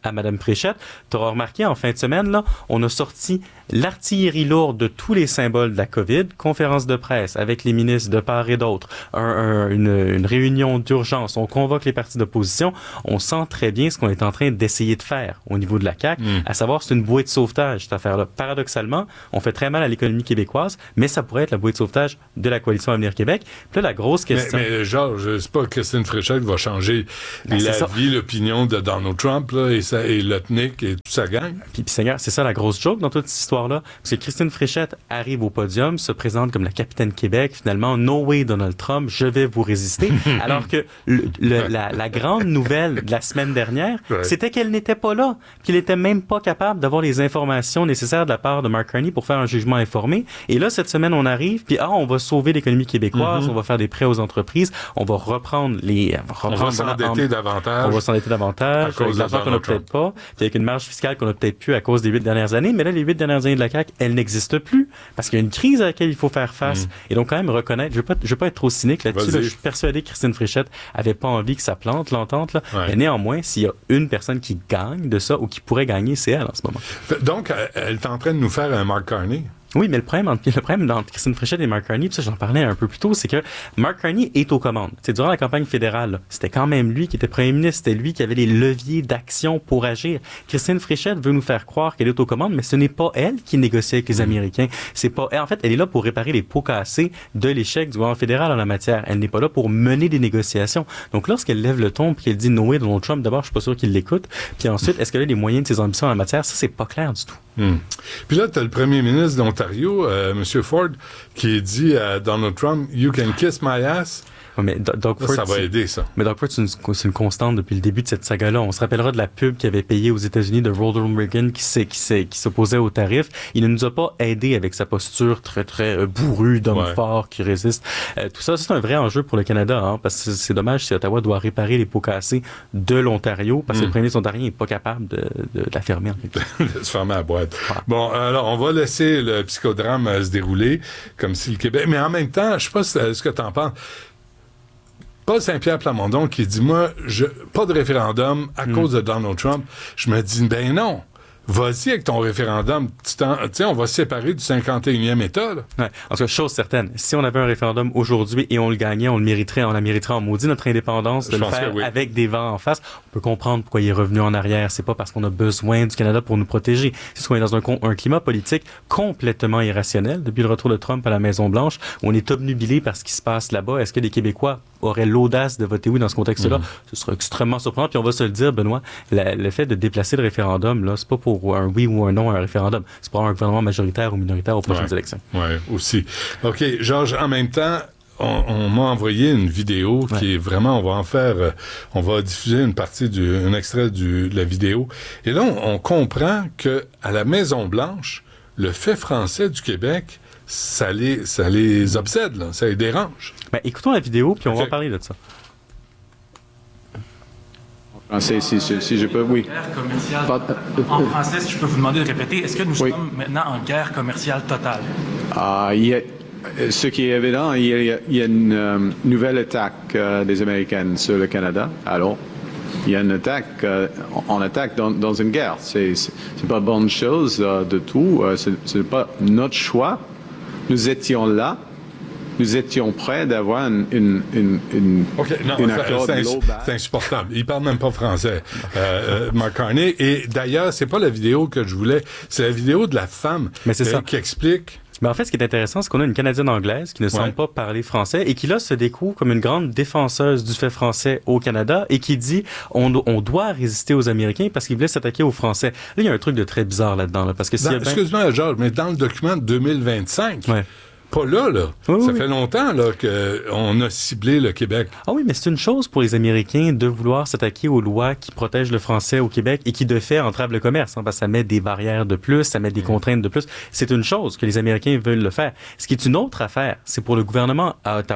à Mme Fréchette. Tu auras remarqué, en fin de semaine, là, on a sorti l'artillerie lourde de tous les symboles de la COVID, conférence de presse avec les ministres de part et d'autre, un, un, une, une réunion d'urgence, on convoque les partis d'opposition, on sent très bien ce qu'on est en train d'essayer de faire au niveau de la C A Q, mm. à savoir c'est une bouée de sauvetage, cette affaire-là. Paradoxalement, on fait très mal à l'économie québécoise, mais ça pourrait être la bouée de sauvetage de la Coalition Avenir Québec. Puis là, la grosse question... Mais, mais Georges, c'est pas Christine Fréchette qui va changer ben, la vie, l'opinion de Donald Trump, là, et, ça, et Lutnick et tout ça gang. Puis, puis Seigneur, c'est ça la grosse joke dans toute cette histoire-là, parce que Christine Fréchette arrive au podium, se présente comme la capitaine Québec, finalement, no way Donald Trump, je vais vous résister, alors que le, le, la, la grande nouvelle de la semaine dernière, ouais. c'était qu'elle n'était pas là, qu'il était même pas capable d'avoir les informations nécessaires de la part de Mark Carney pour faire un jugement informé. Et là, cette semaine, on arrive, puis ah, on va sauver l'économie québécoise, mm-hmm. on va faire des prêts aux entreprises, on va reprendre les... On va, reprendre on va s'endetter en, davantage. On va s'endetter davantage, avec l'argent qu'on n'a peut-être pas, puis avec une marge fiscale qu'on a peut-être plus à cause des huit dernières années, mais là, les huit dernières années de la C A Q, elles n'existent plus, parce qu'il y a une crise à laquelle il faut faire face. Mm. Et donc, quand même, reconnaître, je ne veux, veux pas être trop cynique là-dessus, là, je suis persuadé que Christine Fréchette avait pas envie que ça plante, l'entente, là. Ouais. Mais néanmoins, s'il y a une personne qui gagne de ça, ou qui pourrait gagner, c'est elle en ce moment. Donc, elle est en train de nous faire un Mark Carney. Oui, mais le problème entre, le problème entre Christine Fréchette et Mark Carney, puis ça j'en parlais un peu plus tôt, c'est que Mark Carney est aux commandes. C'est durant la campagne fédérale, là, c'était quand même lui qui était premier ministre, c'était lui qui avait les leviers d'action pour agir. Christine Fréchette veut nous faire croire qu'elle est aux commandes, mais ce n'est pas elle qui négocie avec les mmh. Américains. C'est pas, en fait, elle est là pour réparer les pots cassés de l'échec du gouvernement fédéral en la matière. Elle n'est pas là pour mener des négociations. Donc lorsqu'elle lève le ton puis qu'elle dit no way Donald Trump, d'abord je suis pas sûr qu'il l'écoute. Puis ensuite, est-ce qu'elle a les moyens de ses ambitions en la matière? Ça c'est pas clair du tout. Mmh. Puis là, tu as le premier ministre d'Ontario, euh, M. Ford, qui dit à Donald Trump, « You can kiss my ass ». Ouais, mais Doug Ford, ça va aider, ça. Mais Doug Ford, c'est une, c'est une constante depuis le début de cette saga-là. On se rappellera de la pub qu'il avait payée aux États-Unis de Ronald Reagan qui, s'est, qui, s'est, qui s'opposait aux tarifs. Il ne nous a pas aidé avec sa posture très, très euh, bourrue d'homme ouais. fort qui résiste. Euh, tout ça, c'est un vrai enjeu pour le Canada, hein, parce que c'est, c'est dommage si Ottawa doit réparer les pots cassés de l'Ontario, parce mm. que le premier ministre ontarien n'est pas capable de, de, de la fermer. En fait. de se fermer à la boîte. Ouais. Bon, alors, on va laisser le psychodrame euh, se dérouler, comme si le Québec... Mais en même temps, je sais pas ce, ce que tu en penses. Paul Saint-Pierre Plamondon qui dit, moi, je, pas de référendum à mm. cause de Donald Trump. Je me dis, ben non. Vas-y avec ton référendum. Tu sais, on va se séparer du cinquante et unième État, là. Ouais. En tout cas, chose certaine, si on avait un référendum aujourd'hui et on le gagnait, on le mériterait, on la mériterait en maudit, notre indépendance, de Je le faire oui. avec des vents en face. On peut comprendre pourquoi il est revenu en arrière. C'est pas parce qu'on a besoin du Canada pour nous protéger. C'est parce qu'on est dans un, un climat politique complètement irrationnel depuis le retour de Trump à la Maison-Blanche, où on est obnubilé par ce qui se passe là-bas. Est-ce que les Québécois auraient l'audace de voter oui dans ce contexte-là? Mm. Ce serait extrêmement surprenant. Puis on va se le dire, Benoît, la, le fait de déplacer le référendum, là, c'est pas pour un oui ou un non à un référendum. C'est pour un gouvernement majoritaire ou minoritaire aux prochaines ouais. élections. Oui, aussi. OK, Georges, en même temps, on, on m'a envoyé une vidéo qui ouais. est vraiment, on va en faire, euh, on va diffuser une partie du, un extrait du, de la vidéo. Et là, on, on comprend que à la Maison-Blanche, le fait français du Québec, ça les, ça les obsède, là, ça les dérange. Ben, écoutons la vidéo, puis on okay. va parler de ça. Français, si, si, si je peux, oui. En français, si je peux vous demander de répéter, est-ce que nous oui. sommes maintenant en guerre commerciale totale? Uh, il y a, ce qui est évident, il y a, il y a une um, nouvelle attaque uh, des Américains sur le Canada. Alors, il y a une attaque, uh, on attaque dans, dans une guerre. C'est, c'est, c'est pas bonne chose uh, de tout. Uh, c'est, c'est pas notre choix. Nous étions là. Nous étions prêts d'avoir une, une, une, une, okay, non, une accord c'est, c'est, c'est insupportable. Il parle même pas français, euh, euh, Mark Carney. Et d'ailleurs, c'est pas la vidéo que je voulais, c'est la vidéo de la femme Mais c'est euh, ça. qui explique... Mais en fait, ce qui est intéressant, c'est qu'on a une Canadienne anglaise qui ne semble ouais. pas parler français et qui, là, se découvre comme une grande défenseuse du fait français au Canada et qui dit on, on doit résister aux Américains parce qu'ils voulaient s'attaquer aux Français. Là, il y a un truc de très bizarre là-dedans. Là, parce que dans, ben... Excuse-moi, Georges, mais dans le document de deux mille vingt-cinq... Ouais. Pas là, là. Oui, ça oui. fait longtemps là, qu'on a ciblé le Québec. Ah oui, mais c'est une chose pour les Américains de vouloir s'attaquer aux lois qui protègent le français au Québec et qui, de fait, entravent le commerce. Hein, parce que ça met des barrières de plus, ça met des mmh. contraintes de plus. C'est une chose que les Américains veulent le faire. Ce qui est une autre affaire, c'est pour le gouvernement à Ottawa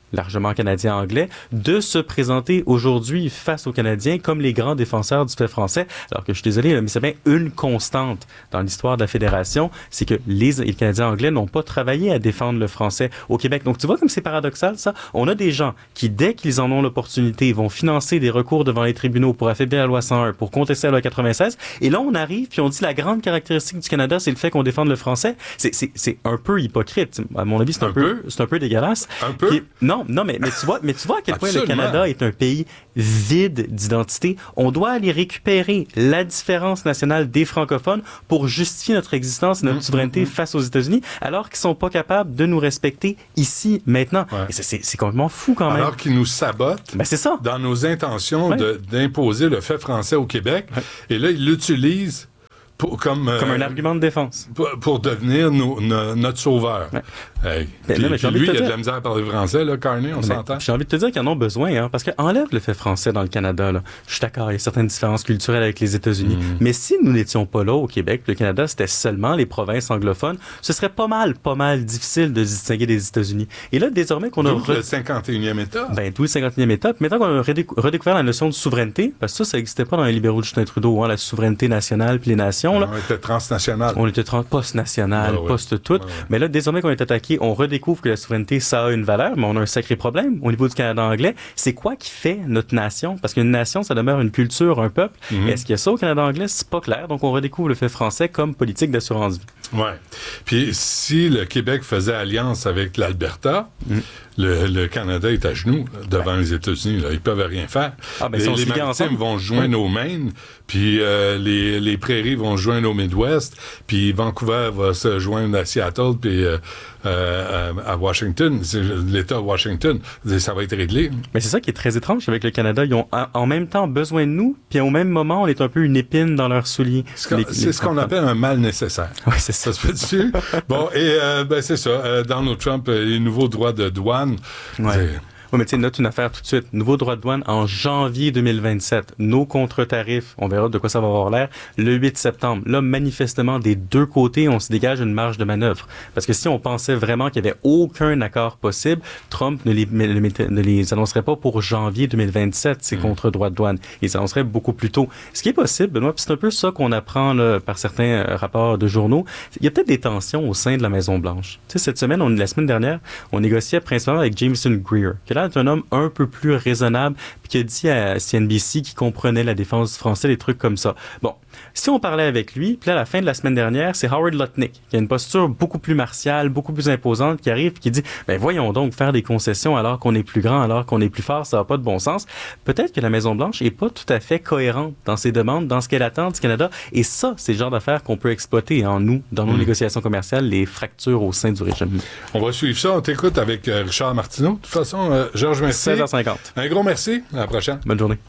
largement canadien-anglais, de se présenter aujourd'hui face aux Canadiens comme les grands défenseurs du fait français. Alors que je suis désolé, mais c'est bien une constante dans l'histoire de la Fédération, c'est que les, les Canadiens anglais n'ont pas travaillé à défendre le français au Québec. Donc tu vois comme c'est paradoxal ça. On a des gens qui, dès qu'ils en ont l'opportunité, vont financer des recours devant les tribunaux pour affaiblir la loi cent un, pour contester la loi quatre-vingt-seize. Et là, on arrive puis on dit la grande caractéristique du Canada, c'est le fait qu'on défende le français. C'est, c'est, c'est un peu hypocrite. À mon avis, c'est un, un peu, peu, c'est un peu dégueulasse. Un peu? Puis, non, non, mais, mais tu vois, mais tu vois à quel point le Canada est un pays vide d'identité. On doit aller récupérer la différence nationale des francophones pour justifier notre existence et notre mmh, souveraineté mmh. face aux États-Unis, alors qu'ils sont pas capables de nous respecter ici, maintenant. Ouais. Et c'est, c'est, c'est complètement fou quand même. Alors qu'ils nous sabotent ben, c'est ça. dans nos intentions ouais. de, d'imposer le fait français au Québec. Ouais. Et là, ils l'utilisent Pour, comme, comme euh, un argument de défense. Pour, pour devenir nos, no, notre sauveur. Ouais. Hey. Ben, puis, non, mais puis lui, il a dire... de la misère à parler français, là, Carney, on ben, s'entend. J'ai envie de te dire qu'ils en ont besoin, hein, parce qu'enlève le fait français dans le Canada, là. Je suis d'accord, il y a certaines différences culturelles avec les États-Unis. Mm. Mais si nous n'étions pas là au Québec, le Canada, c'était seulement les provinces anglophones, ce serait pas mal, pas mal difficile de se distinguer des États-Unis. Et là, désormais qu'on a... D'où re... le cinquante et unième État. Ben, d'où le cinquante et unième État. Puis maintenant qu'on a redécou- redécouvert la notion de souveraineté, parce que ça, ça n'existait pas dans les libéraux de Justin Trudeau, hein, la souveraineté nationale puis les nations, là. On était transnational. On était trans- post-national, ah, ouais. post-tout. Ah, ouais. Mais là, désormais qu'on est attaqué, on redécouvre que la souveraineté, ça a une valeur, mais on a un sacré problème au niveau du Canada anglais. C'est quoi qui fait notre nation? Parce qu'une nation, ça demeure une culture, un peuple. Mm-hmm. Est-ce qu'il y a ça au Canada anglais? C'est pas clair. Donc, on redécouvre le fait français comme politique d'assurance vie. Ouais. Puis, si le Québec faisait alliance avec l'Alberta, mm. le, le Canada est à genoux devant ouais. les États-Unis. Là. Ils peuvent rien faire. Ah, ben, les les maritimes vont joindre ouais. au Maine, puis euh, les, les prairies vont joindre au Midwest, puis Vancouver va se joindre à Seattle, puis euh, euh, à Washington, c'est l'État de Washington. Ça va être réglé. Mais c'est ça qui est très étrange avec le Canada. Ils ont en même temps besoin de nous, puis au même moment, on est un peu une épine dans leurs souliers. C'est, les, c'est les ce qu'on appelle un mal nécessaire. Oui, c'est ça. Ça se fait dessus. Bon, et euh, ben c'est ça. Euh, Donald Trump, euh, les nouveaux droits de douane. Ouais. C'est... Oui, mais tu sais, note une affaire tout de suite. Nouveau droit de douane en janvier deux mille vingt-sept. Nos contre-tarifs, on verra de quoi ça va avoir l'air, le huit septembre. Là, manifestement, des deux côtés, on se dégage une marge de manœuvre. Parce que si on pensait vraiment qu'il n'y avait aucun accord possible, Trump ne les, ne les annoncerait pas pour janvier deux mille vingt-sept, ces mmh. contre-droits de douane. Il les annoncerait beaucoup plus tôt. Ce qui est possible, Benoît, puis c'est un peu ça qu'on apprend là, par certains euh, rapports de journaux. Il y a peut-être des tensions au sein de la Maison-Blanche. Tu sais, cette semaine, on, la semaine dernière, on négociait principalement avec Jameson Greer, qui est un homme un peu plus raisonnable, puis qui a dit à C N B C qu'il comprenait la défense du français, des trucs comme ça. Bon, si on parlait avec lui, puis là, à la fin de la semaine dernière, c'est Howard Lutnick, qui a une posture beaucoup plus martiale, beaucoup plus imposante, qui arrive, puis qui dit, ben voyons donc faire des concessions alors qu'on est plus grand, alors qu'on est plus fort, ça n'a pas de bon sens. Peut-être que la Maison-Blanche est pas tout à fait cohérente dans ses demandes, dans ce qu'elle attend du Canada, et ça, c'est le genre d'affaires qu'on peut exploiter en nous, dans nos mmh. négociations commerciales, les fractures au sein du régime. On va suivre ça, on t'écoute avec euh, Richard Martineau. De toute façon, euh, Georges, merci. seize heures cinquante. Un gros merci. À la prochaine. Bonne journée.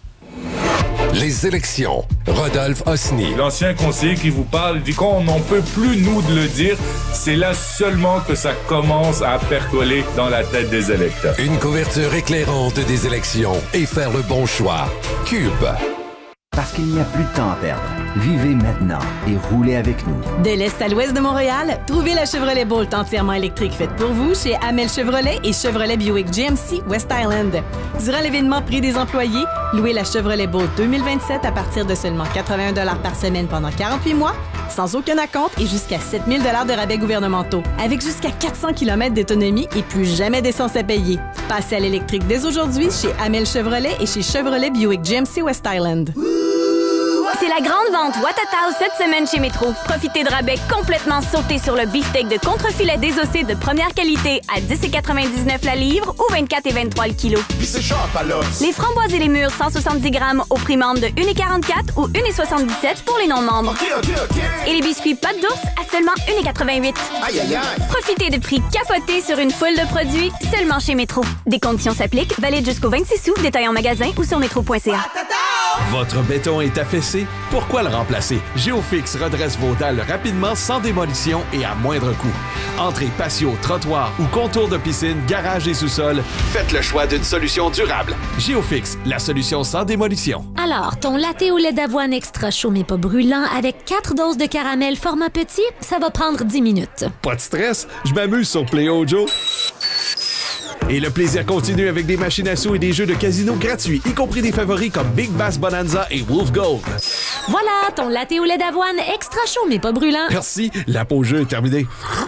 Les élections. Rodolphe Osny. L'ancien conseiller qui vous parle dit qu'on n'en peut plus, nous, de le dire. C'est là seulement que ça commence à percoler dans la tête des électeurs. Une couverture éclairante des élections et faire le bon choix. Cube. Parce qu'il n'y a plus de temps à perdre. Vivez maintenant et roulez avec nous. De l'Est à l'Ouest de Montréal, trouvez la Chevrolet Bolt entièrement électrique faite pour vous chez Amel Chevrolet et Chevrolet Buick G M C West Island. Durant l'événement Prix des employés, louez la Chevrolet Bolt deux mille vingt-sept à partir de seulement quatre-vingt-un dollars par semaine pendant quarante-huit mois, sans aucun acompte et jusqu'à sept mille dollars de rabais gouvernementaux, avec jusqu'à quatre cents kilomètres d'autonomie et plus jamais d'essence à payer. Passez à l'électrique dès aujourd'hui chez Amel Chevrolet et chez Chevrolet Buick G M C West Island. C'est la grande vente Watatao cette semaine chez Métro. Profitez de rabais complètement sautés sur le beefsteak de contrefilet désossé de première qualité à dix virgule quatre-vingt-dix-neuf la livre ou vingt-quatre virgule vingt-trois le kilo. Les framboises et les mûres cent soixante-dix grammes au prix membre de un virgule quarante-quatre ou un virgule soixante-dix-sept pour les non-membres. Okay, okay, okay. Et les biscuits pâte d'ours à seulement un virgule quatre-vingt-huit. Aïe, aïe, aïe. Profitez de prix capotés sur une foule de produits seulement chez Métro. Des conditions s'appliquent, valides jusqu'au vingt-six août, détail en magasin ou sur métro point c a. Votre béton est affaissé? Pourquoi le remplacer? Géofix redresse vos dalles rapidement, sans démolition et à moindre coût. Entrée, patio, trottoir ou contour de piscine, garage et sous-sol, faites le choix d'une solution durable. Géofix, la solution sans démolition. Alors, ton latte au lait d'avoine extra chaud mais pas brûlant avec quatre doses de caramel format petit, ça va prendre dix minutes. Pas de stress, je m'amuse sur Play Ojo. Et le plaisir continue avec des machines à sous et des jeux de casino gratuits, y compris des favoris comme Big Bass Bonanza et Wolf Gold. Voilà, ton latte au lait d'avoine extra chaud mais pas brûlant. Merci, la pause jeu est terminée.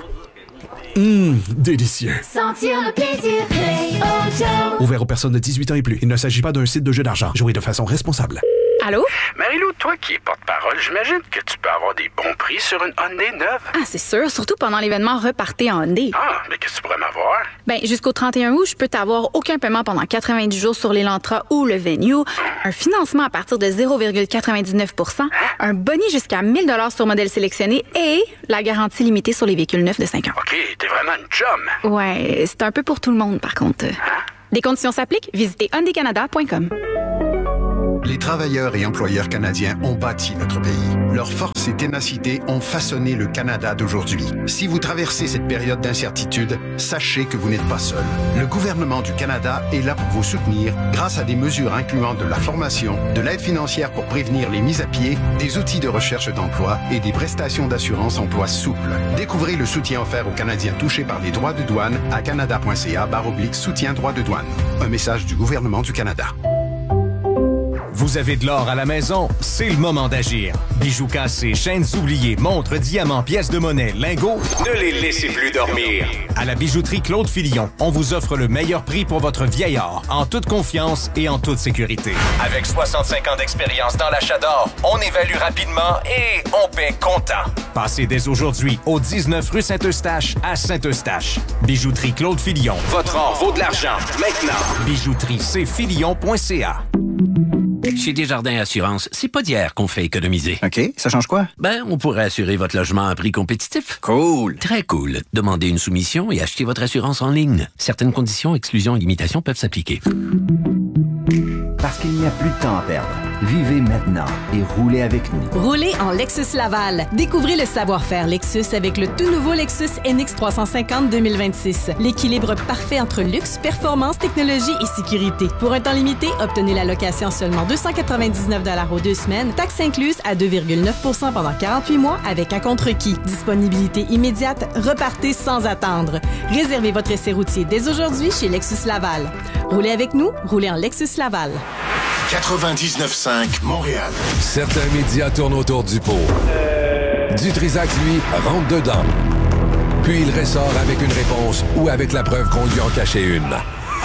Hum, délicieux. Sentir le plaisir, Play Auto. Ouvert aux personnes de dix-huit ans et plus. Il ne s'agit pas d'un site de jeu d'argent. Jouez de façon responsable. Allô? Marie-Lou, toi qui es porte-parole, j'imagine que tu peux avoir des bons prix sur une Hyundai neuve. Ah, c'est sûr, surtout pendant l'événement Repartez en Hyundai. Ah, mais qu'est-ce que tu pourrais m'avoir? Ben, jusqu'au trente et un août, je peux t'avoir aucun paiement pendant quatre-vingt-dix jours sur l'Elantra ou le Venue, un financement à partir de zéro virgule quatre-vingt-dix-neuf pour cent, un boni jusqu'à mille dollars sur modèle sélectionné et la garantie limitée sur les véhicules neufs de cinq ans. OK, t'es vraiment une chum. Ouais, c'est un peu pour tout le monde, par contre. Hein? Des conditions s'appliquent, visitez hyundai canada point com. Les travailleurs et employeurs canadiens ont bâti notre pays. Leur force et ténacité ont façonné le Canada d'aujourd'hui. Si vous traversez cette période d'incertitude, sachez que vous n'êtes pas seul. Le gouvernement du Canada est là pour vous soutenir grâce à des mesures incluant de la formation, de l'aide financière pour prévenir les mises à pied, des outils de recherche d'emploi et des prestations d'assurance emploi souples. Découvrez le soutien offert aux Canadiens touchés par les droits de douane à canada.ca barre oblique soutien droits de douane. Un message du gouvernement du Canada. Vous avez de l'or à la maison? C'est le moment d'agir. Bijoux cassés, chaînes oubliées, montres, diamants, pièces de monnaie, lingots, ne les laissez plus dormir. À la bijouterie Claude Filion, on vous offre le meilleur prix pour votre vieil or, en toute confiance et en toute sécurité. Avec soixante-cinq ans d'expérience dans l'achat d'or, on évalue rapidement et on paie comptant. Passez dès aujourd'hui au dix-neuf rue Saint-Eustache à Saint-Eustache. Bijouterie Claude Filion. Votre or vaut de l'argent. Maintenant. bijouterie c filion point c a. Chez Desjardins Assurance, c'est pas d'hier qu'on fait économiser. OK, ça change quoi? Ben, on pourrait assurer votre logement à prix compétitif. Cool. Très cool. Demandez une soumission et achetez votre assurance en ligne. Certaines conditions, exclusions et limitations peuvent s'appliquer. Parce qu'il n'y a plus de temps à perdre. Vivez maintenant et roulez avec nous. Roulez en Lexus Laval. Découvrez le savoir-faire Lexus avec le tout nouveau Lexus N X trois cent cinquante deux mille vingt-six. L'équilibre parfait entre luxe, performance, technologie et sécurité. Pour un temps limité, obtenez la location seulement deux cent quatre-vingt-dix-neuf dollars aux deux semaines, taxes incluses à deux virgule neuf pour cent pendant quarante-huit mois avec un contre-qui. Disponibilité immédiate, repartez sans attendre. Réservez votre essai routier dès aujourd'hui chez Lexus Laval. Roulez avec nous, roulez en Lexus Laval. quatre-vingt-dix-neuf cinq Montréal. Certains médias tournent autour du pot. Dutrisac, lui, rentre dedans. Puis il ressort avec une réponse ou avec la preuve qu'on lui en cachait une.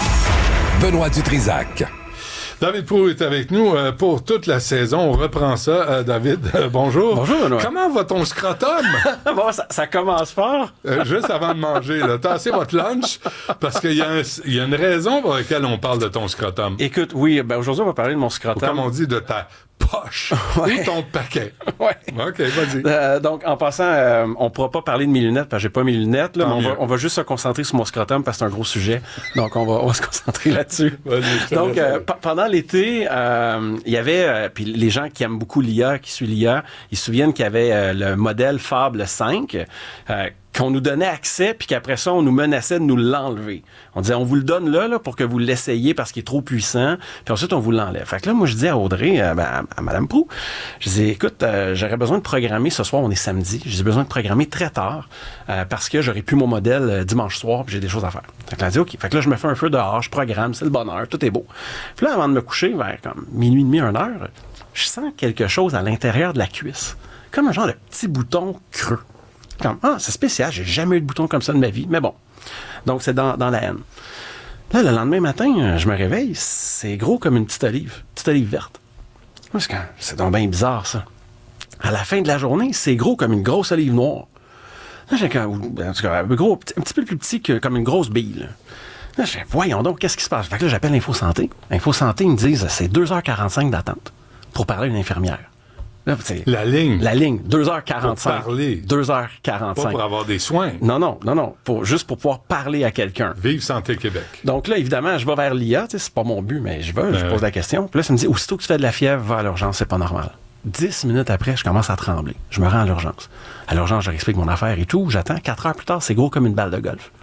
Benoît Dutrisac. David Proulx est avec nous euh, pour toute la saison. On reprend ça. Euh, David, euh, bonjour. Bonjour, Benoît. Comment va ton scrotum? Bon, ça, ça commence fort. Euh, juste avant de manger, là. Tassez votre lunch, parce qu'il y, y a une raison pour laquelle on parle de ton scrotum. Écoute, oui, ben aujourd'hui, on va parler de mon scrotum. Ou comme on dit, de ta poche. Ouais. Ou ton paquet. Ouais. OK, vas-y. Euh, donc, en passant, euh, on pourra pas parler de mes lunettes, parce que j'ai pas mes lunettes, là, mais on va, on va juste se concentrer sur mon scrotum, parce que c'est un gros sujet. Donc, on va, on va se concentrer là-dessus. Vas-y, donc, euh, p- pendant l'été, euh, il y avait, euh, puis les gens qui aiment beaucoup l'I A, qui suivent l'I A, ils se souviennent qu'il y avait euh, le modèle Fable cinq, euh, qu'on nous donnait accès, puis qu'après ça, on nous menaçait de nous l'enlever. On disait, on vous le donne là, là pour que vous l'essayiez parce qu'il est trop puissant, puis ensuite, on vous l'enlève. Fait que là, moi, je dis à Audrey, euh, ben, à, à Mme Proulx, je dis, écoute, euh, j'aurais besoin de programmer, ce soir, on est samedi, j'ai besoin de programmer très tard, euh, parce que j'aurais plus mon modèle euh, dimanche soir, puis j'ai des choses à faire. Fait que là, elle dit, OK. Fait que là, je me fais un feu dehors, je programme, c'est le bonheur, tout est beau. Puis là, avant de me coucher, vers comme minuit et demi, une heure, je sens quelque chose à l'intérieur de la cuisse. Comme un genre de petit bouton creux. Comme, ah, c'est spécial, j'ai jamais eu de bouton comme ça de ma vie, mais bon. Donc, c'est dans, dans la haine. Là, le lendemain matin, je me réveille, c'est gros comme une petite olive, petite olive verte. C'est, quand, c'est donc bien bizarre, ça. À la fin de la journée, c'est gros comme une grosse olive noire. Là, j'ai quand, en tout cas, un, gros, un petit peu plus petit que comme une grosse bille, là. Là, je fais, voyons donc, qu'est-ce qui se passe? Fait que là, j'appelle Info Santé. Info Santé, ils me disent, c'est deux heures quarante-cinq d'attente pour parler à une infirmière. Là, la ligne. La ligne, deux heures quarante-cinq. Pour parler. deux heures quarante-cinq. Pas pour avoir des soins. Non, non, non, non. Pour, juste pour pouvoir parler à quelqu'un. Vive Santé Québec. Donc là, évidemment, je vais vers l'I A. C'est pas mon but, mais je vais, ben je pose la question. Puis là, ça me dit, aussitôt que tu fais de la fièvre, va à l'urgence, c'est pas normal. Dix minutes après, je commence à trembler. Je me rends à l'urgence. À l'urgence, je leur explique mon affaire et tout. J'attends. Quatre heures plus tard, c'est gros comme une balle de golf.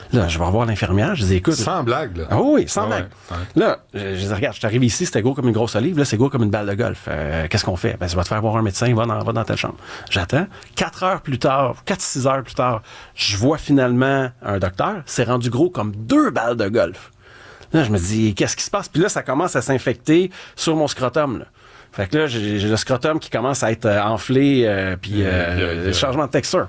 Là, je vais revoir l'infirmière, je dis, écoute... Sans blague, là. Ah oui, sans ah blague. Ouais, ouais. Là, je, je dis, regarde, je suis arrivé ici, c'était gros comme une grosse olive, là, c'est gros comme une balle de golf. Euh, qu'est-ce qu'on fait? Ben, tu vas te faire voir un médecin, va dans, va dans ta chambre. J'attends. Quatre heures plus tard, quatre, six heures plus tard, je vois finalement un docteur, c'est rendu gros comme deux balles de golf. Là, je me dis, qu'est-ce qui se passe? Puis là, ça commence à s'infecter sur mon scrotum, là. Fait que là, j'ai, j'ai le scrotum qui commence à être euh, enflé, euh, puis euh, mmh, changement de texture.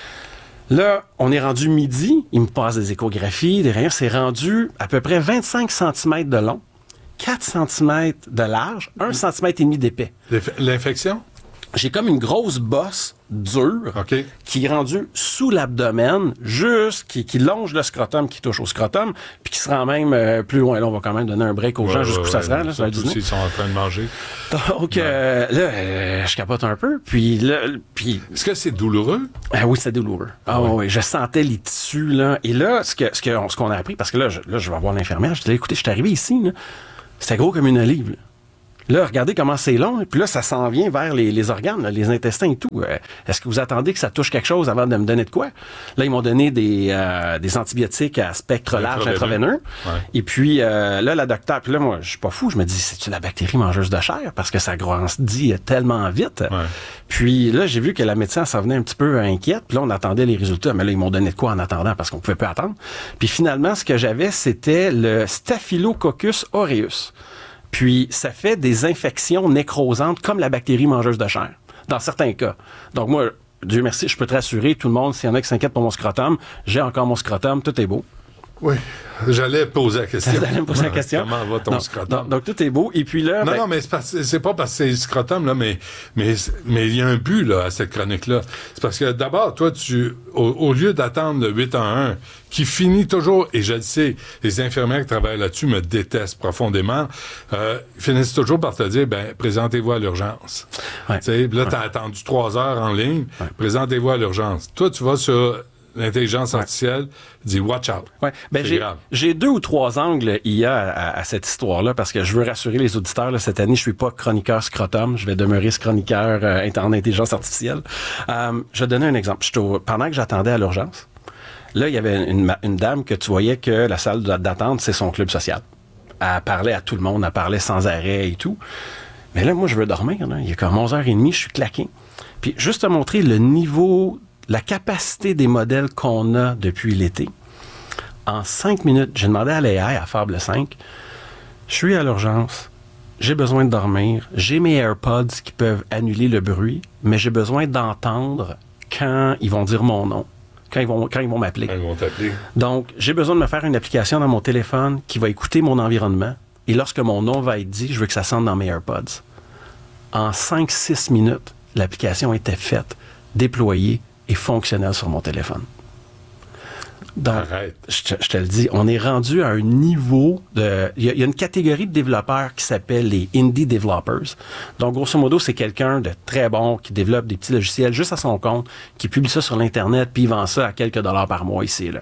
Là, on est rendu midi, il me passe des échographies, des rayons, c'est rendu à peu près vingt-cinq centimètres de long, quatre centimètres de large, un centimètre et demi d'épais. L'infection? J'ai comme une grosse bosse dure okay. qui est rendue sous l'abdomen, juste, qui, qui longe le scrotum, qui touche au scrotum, puis qui se rend même euh, plus loin. Là, on va quand même donner un break aux ouais, gens ouais, jusqu'où ouais, ça se rend. Là, surtout s'ils sont en train de manger. Donc, ouais. euh, là, euh, je capote un peu. Puis là, puis... Est-ce que c'est douloureux? Ah oui, c'est douloureux. Ah oui, ouais, je sentais les tissus, là. Et là, ce que, ce que, ce qu'on a appris, parce que là, je, là, je vais voir l'infirmière, je dis, écoutez, je suis arrivé ici, là. C'était gros comme une olive, là. Là, regardez comment c'est long. Et puis là, ça s'en vient vers les, les organes, là, les intestins et tout. Euh, est-ce que vous attendez que ça touche quelque chose avant de me donner de quoi? Là, ils m'ont donné des, euh, des antibiotiques à spectre large intraveineux. Ouais. Et puis euh, là, la docteure... Puis là, moi, je suis pas fou. Je me dis, c'est-tu la bactérie mangeuse de chair? Parce que ça grandit tellement vite. Ouais. Puis là, j'ai vu que la médecin s'en venait un petit peu inquiète. Puis là, on attendait les résultats. Mais là, ils m'ont donné de quoi en attendant? Parce qu'on pouvait pas attendre. Puis finalement, ce que j'avais, c'était le Staphylococcus aureus. Puis, ça fait des infections nécrosantes comme la bactérie mangeuse de chair, dans certains cas. Donc, moi, Dieu merci, je peux te rassurer, tout le monde, s'il y en a qui s'inquiètent pour mon scrotum, j'ai encore mon scrotum, tout est beau. Oui, j'allais poser la question. J'allais me poser la question. Comment va ton donc, scrotum? Donc, donc, tout est beau. Et puis là... Non, ben... non, mais c'est pas, c'est pas parce que c'est le scrotum, là, mais mais mais il y a un but là, à cette chronique-là. C'est parce que d'abord, toi, tu au, au lieu d'attendre le huit un un, qui finit toujours, et je le sais, les infirmières qui travaillent là-dessus me détestent profondément, euh, finissent toujours par te dire, ben, présentez-vous à l'urgence. Ouais. Tu sais, là, ouais. t'as attendu trois heures en ligne, ouais. présentez-vous à l'urgence. Toi, tu vas sur... L'intelligence artificielle ouais. dit « watch out ouais. ». Ben j'ai, j'ai deux ou trois angles I A à, à, à cette histoire-là parce que je veux rassurer les auditeurs. Là, cette année, je suis pas chroniqueur scrotum. Je vais demeurer ce chroniqueur euh, en intelligence artificielle. Euh, je vais donner un exemple. Au, pendant que j'attendais à l'urgence, là, il y avait une, une dame que tu voyais que la salle d'attente, c'est son club social. Elle parlait à tout le monde, elle parlait sans arrêt et tout. Mais là, moi, je veux dormir. Là. Il est comme onze heures trente, je suis claqué. Puis juste te montrer le niveau... la capacité des modèles qu'on a depuis l'été. En cinq minutes, j'ai demandé à l'A I, à Fable cinq, je suis à l'urgence, j'ai besoin de dormir, j'ai mes AirPods qui peuvent annuler le bruit, mais j'ai besoin d'entendre quand ils vont dire mon nom, quand ils vont, quand ils vont m'appeler. Quand ils vont t'appeler. Donc, j'ai besoin de me faire une application dans mon téléphone qui va écouter mon environnement, et lorsque mon nom va être dit, je veux que ça sente dans mes AirPods. En cinq six minutes, l'application était faite, déployée, et fonctionnel sur mon téléphone. Donc, Arrête. Je te, je te le dis, on est rendu à un niveau de... Il y, y a une catégorie de développeurs qui s'appelle les indie developers. Donc, grosso modo, c'est quelqu'un de très bon qui développe des petits logiciels juste à son compte, qui publie ça sur l'Internet, puis il vend ça à quelques dollars par mois ici et là.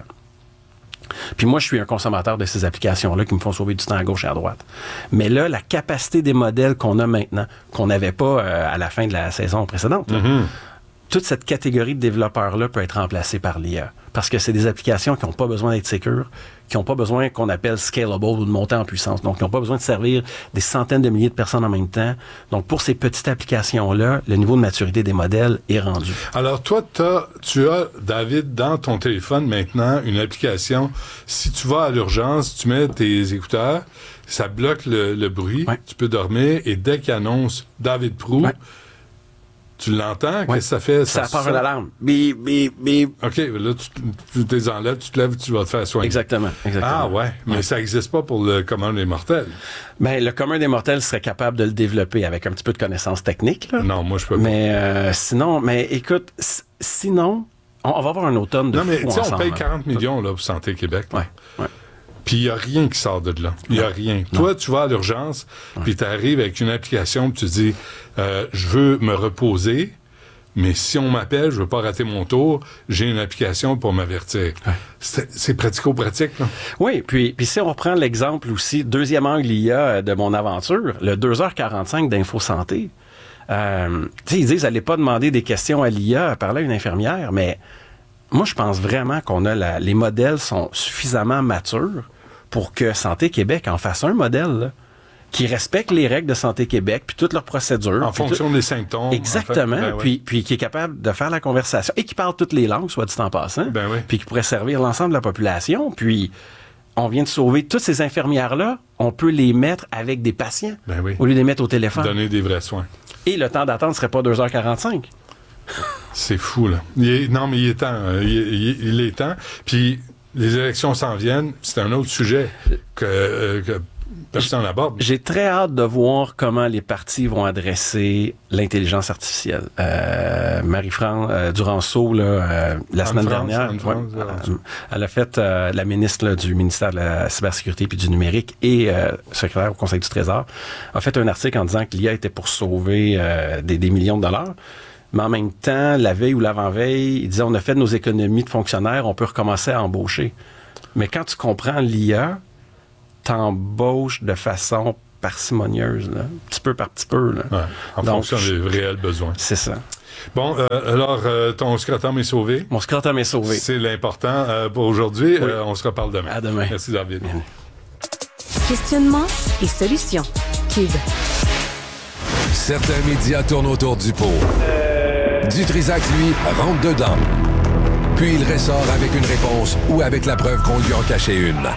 Puis moi, je suis un consommateur de ces applications-là qui me font sauver du temps à gauche et à droite. Mais là, la capacité des modèles qu'on a maintenant, qu'on n'avait pas euh, à la fin de la saison précédente, là, mm-hmm. toute cette catégorie de développeurs-là peut être remplacée par l'I A. Parce que c'est des applications qui n'ont pas besoin d'être sécures, qui n'ont pas besoin qu'on appelle scalable ou de monter en puissance. Donc, qui n'ont pas besoin de servir des centaines de milliers de personnes en même temps. Donc, pour ces petites applications-là, le niveau de maturité des modèles est rendu. Alors, toi, t'as, tu as, David, dans ton téléphone maintenant, une application. Si tu vas à l'urgence, tu mets tes écouteurs, ça bloque le, le bruit, ouais. tu peux dormir, et dès qu'il annonce David Proulx, ouais. tu l'entends? Ouais. Qu'est-ce que ça fait? Ça, ça part une alarme. Bip, bip, bip. OK, là, tu, tu t'es enlèves, tu te lèves, tu vas te faire soigner. Exactement, exactement. Ah ouais, mais ouais. ça n'existe pas pour le commun des mortels. Ben, le commun des mortels serait capable de le développer avec un petit peu de connaissances techniques. Là. Non, moi, je peux pas. Mais euh, sinon, mais écoute, s- sinon, on, on va avoir un automne de Non, mais fou tu sais, on ensemble, paye hein. quarante millions là, pour Santé Québec. Ouais, ouais. Puis il n'y a rien qui sort de là. Il n'y a rien. Non. Toi, tu vas à l'urgence, ouais. puis tu arrives avec une application, puis tu dis, euh, je veux me reposer, mais si on m'appelle, je veux pas rater mon tour, j'ai une application pour m'avertir. Ouais. C'est, c'est pratico-pratique, là. Oui, puis, puis si on reprend l'exemple aussi, deuxième angle I A de mon aventure, le deux heures quarante-cinq d'Info Santé, euh, tu sais, ils disent, allez pas demander des questions à l'I A, parler à une infirmière, mais moi, je pense vraiment qu'on a la, les modèles sont suffisamment matures pour que Santé Québec en fasse un modèle, là, qui respecte les règles de Santé Québec, puis toutes leurs procédures. En fonction tout... des symptômes. Exactement. En fait. Ben oui. puis, puis qui est capable de faire la conversation et qui parle toutes les langues, soit dit en passant. Ben oui. Puis qui pourrait servir l'ensemble de la population. Puis on vient de sauver toutes ces infirmières-là. On peut les mettre avec des patients ben oui. au lieu de les mettre au téléphone. Donner des vrais soins. Et le temps d'attente serait pas deux heures quarante-cinq. C'est fou, là. Il est... Non, mais il est temps. Il est, il est temps. Puis les élections s'en viennent. C'est un autre sujet que... Euh, que... Personne n'aborde. J'ai très hâte de voir comment les partis vont adresser l'intelligence artificielle. Euh, Marie-France euh, Duranceau, là, euh, la Anne semaine France, dernière, Anne France, ouais, euh, elle a fait euh, la ministre là, du ministère de la cybersécurité puis du numérique et euh, secrétaire au Conseil du Trésor, a fait un article en disant que l'I A était pour sauver euh, des, des millions de dollars. Mais en même temps, la veille ou l'avant-veille, il disait on a fait nos économies de fonctionnaires, on peut recommencer à embaucher. Mais quand tu comprends l'I A, t'embauches de façon parcimonieuse, là, petit peu par petit peu. Là. Ouais, en Donc, fonction des réels besoins. C'est ça. Bon, euh, alors, euh, ton scrotum est sauvé. Mon scrotum est sauvé. C'est l'important euh, pour aujourd'hui. Oui. Euh, on se reparle demain. À demain. Merci, David. Bien. Questionnement et solutions. Cube. Certains médias tournent autour du pot. Dutrisac, lui, rentre dedans. Puis il ressort avec une réponse ou avec la preuve qu'on lui en cachait une.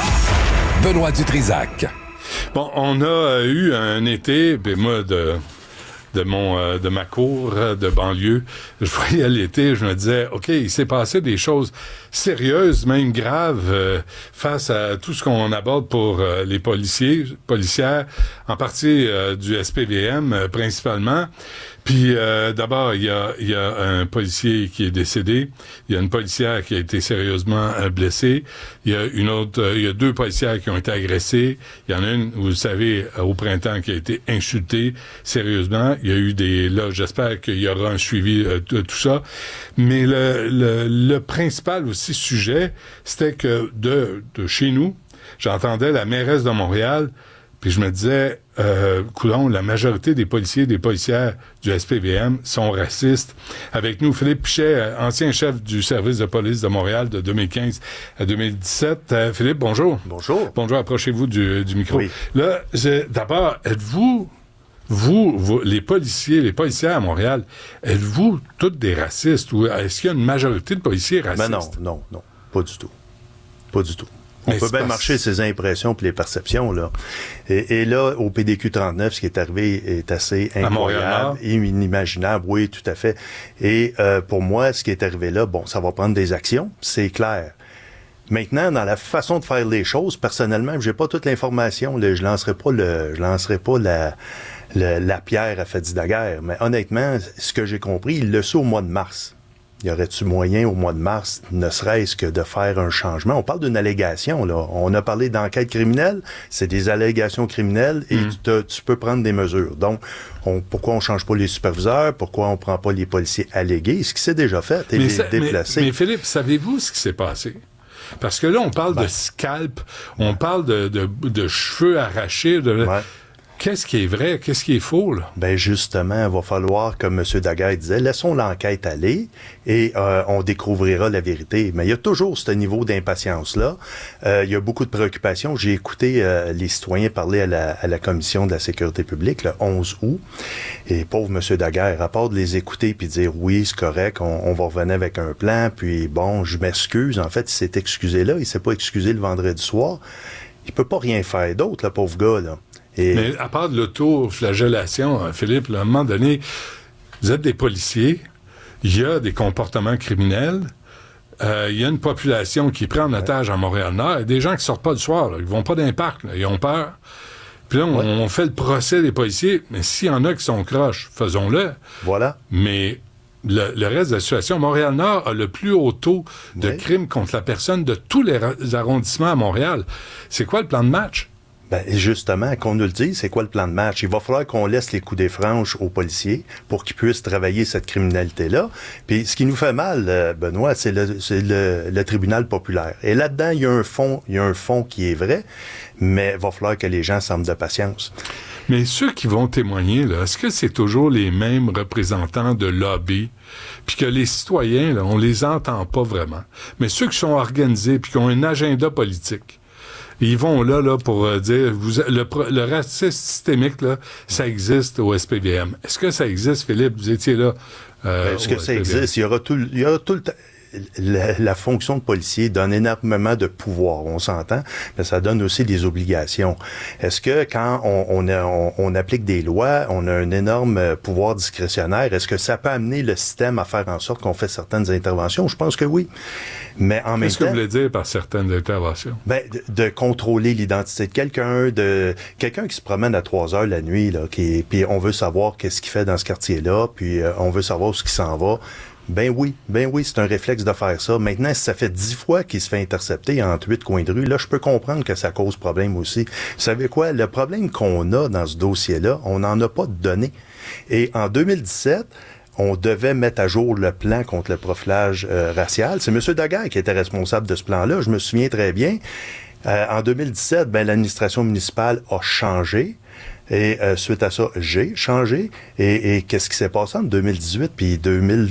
Benoît Dutrisac. Bon, on a euh, eu un été, ben moi, de, de, mon, euh, de ma cour euh, de banlieue, je voyais l'été, je me disais, OK, il s'est passé des choses sérieuses, même graves, euh, face à tout ce qu'on aborde pour euh, les policiers, policières, en partie euh, du S P V M, euh, principalement. Puis euh, d'abord, il y a, il y a un policier qui est décédé, il y a une policière qui a été sérieusement euh, blessée, il y a une autre, euh, il y a deux policières qui ont été agressées, il y en a une, vous le savez, euh, au printemps qui a été insultée sérieusement. Il y a eu des, là, j'espère qu'il y aura un suivi euh, de tout ça. Mais le, le, le principal aussi sujet, c'était que de, de chez nous, j'entendais la mairesse de Montréal. Puis je me disais, euh, coudonc, la majorité des policiers et des policières du S P V M sont racistes. Avec nous, Philippe Pichet, ancien chef du service de police de Montréal de deux mille quinze à deux mille dix-sept. Euh, Philippe, bonjour. Bonjour. Bonjour, approchez-vous du, du micro. Oui. Là, je, d'abord, êtes-vous, vous, vous, les policiers, les policières à Montréal, êtes-vous toutes des racistes ou est-ce qu'il y a une majorité de policiers racistes? Ben non, non, non, pas du tout. Pas du tout. On Mais peut bien pas... marcher ses impressions puis les perceptions, là. Et, et là, au P D Q trente-neuf, ce qui est arrivé est assez incroyable, inimaginable, oui, tout à fait. Et euh, pour moi, ce qui est arrivé là, bon, ça va prendre des actions, c'est clair. Maintenant, dans la façon de faire les choses, personnellement, j'ai pas toute l'information, là, je lancerai pas le, je lancerai pas la, la, la pierre à Fadi Daguerre, mais honnêtement, ce que j'ai compris, il le sait au mois de mars. Y aurait-tu moyen au mois de mars, ne serait-ce que de faire un changement? On parle d'une allégation, là. On a parlé d'enquête criminelle, c'est des allégations criminelles et mmh. tu, tu peux prendre des mesures. Donc, on, pourquoi on change pas les superviseurs? Pourquoi on prend pas les policiers allégués? Ce qui s'est déjà fait et mais les ça, déplacer. Mais, mais Philippe, savez-vous ce qui s'est passé? Parce que là, on parle ben. de scalp, on parle de, de, de cheveux arrachés, de... Ouais. Qu'est-ce qui est vrai? Qu'est-ce qui est faux, là? Ben justement, il va falloir, comme M. Daguerre disait, laissons l'enquête aller et euh, on découvrira la vérité. Mais il y a toujours ce niveau d'impatience-là. Euh, il y a beaucoup de préoccupations. J'ai écouté euh, les citoyens parler à la, à la Commission de la sécurité publique le onze août. Et pauvre M. Daguerre, à part de les écouter puis dire oui, c'est correct, on, on va revenir avec un plan, puis bon, je m'excuse. En fait, il s'est excusé là, il s'est pas excusé le vendredi soir. Il peut pas rien faire d'autre, le pauvre gars, là. Et... Mais à part de l'auto-flagellation, Philippe, là, à un moment donné, vous êtes des policiers, il y a des comportements criminels, euh, il y a une population qui prend en otage à Montréal-Nord, il y a des gens qui sortent pas le soir, là, ils vont pas dans les parcs, là, ils ont peur. Puis là, on, ouais. on fait le procès des policiers, mais s'il y en a qui sont croches, faisons-le. Voilà. Mais le, le reste de la situation, Montréal-Nord a le plus haut taux de oui. crimes contre la personne de tous les arrondissements à Montréal. C'est quoi le plan de match? Ben, justement, qu'on nous le dise, c'est quoi le plan de match? Il va falloir qu'on laisse les coups des franches aux policiers pour qu'ils puissent travailler cette criminalité-là. Puis ce qui nous fait mal, euh, Benoît, c'est le, c'est le, le tribunal populaire. Et là-dedans, il y a un fond, il y a un fond qui est vrai, mais il va falloir que les gens semblent de patience. Mais ceux qui vont témoigner, là, est-ce que c'est toujours les mêmes représentants de lobby, puis que les citoyens, là, on les entend pas vraiment? Mais ceux qui sont organisés, puis qui ont un agenda politique, ils vont là, là, pour euh, dire, vous, le, le racisme systémique, là, ça existe au S P V M. Est-ce que ça existe, Philippe? Vous étiez là. Euh, Est-ce que ça existe? Il y aura tout, il y aura tout le temps. La, la fonction de policier donne énormément de pouvoir, on s'entend, mais ça donne aussi des obligations. Est-ce que quand on, on, a, on, on applique des lois, on a un énorme pouvoir discrétionnaire, est-ce que ça peut amener le système à faire en sorte qu'on fait certaines interventions? Je pense que oui. Mais en même temps... Qu'est-ce que vous voulez dire par certaines interventions? Ben, de, de contrôler l'identité de quelqu'un, de quelqu'un qui se promène à trois heures la nuit, là, qui, puis on veut savoir qu'est-ce qu'il fait dans ce quartier-là, puis euh, on veut savoir où ce qu'il s'en va. Ben oui, ben oui, c'est un réflexe de faire ça. Maintenant, si ça fait dix fois qu'il se fait intercepter entre huit coins de rue, là, je peux comprendre que ça cause problème aussi. Vous savez quoi? Le problème qu'on a dans ce dossier-là, on n'en a pas de données. Et en deux mille dix-sept, on devait mettre à jour le plan contre le profilage euh, racial. C'est M. Daguerre qui était responsable de ce plan-là, je me souviens très bien. Euh, en deux mille dix-sept, ben, l'administration municipale a changé. Et euh, suite à ça, j'ai changé. Et, et qu'est-ce qui s'est passé en deux mille dix-huit puis deux mille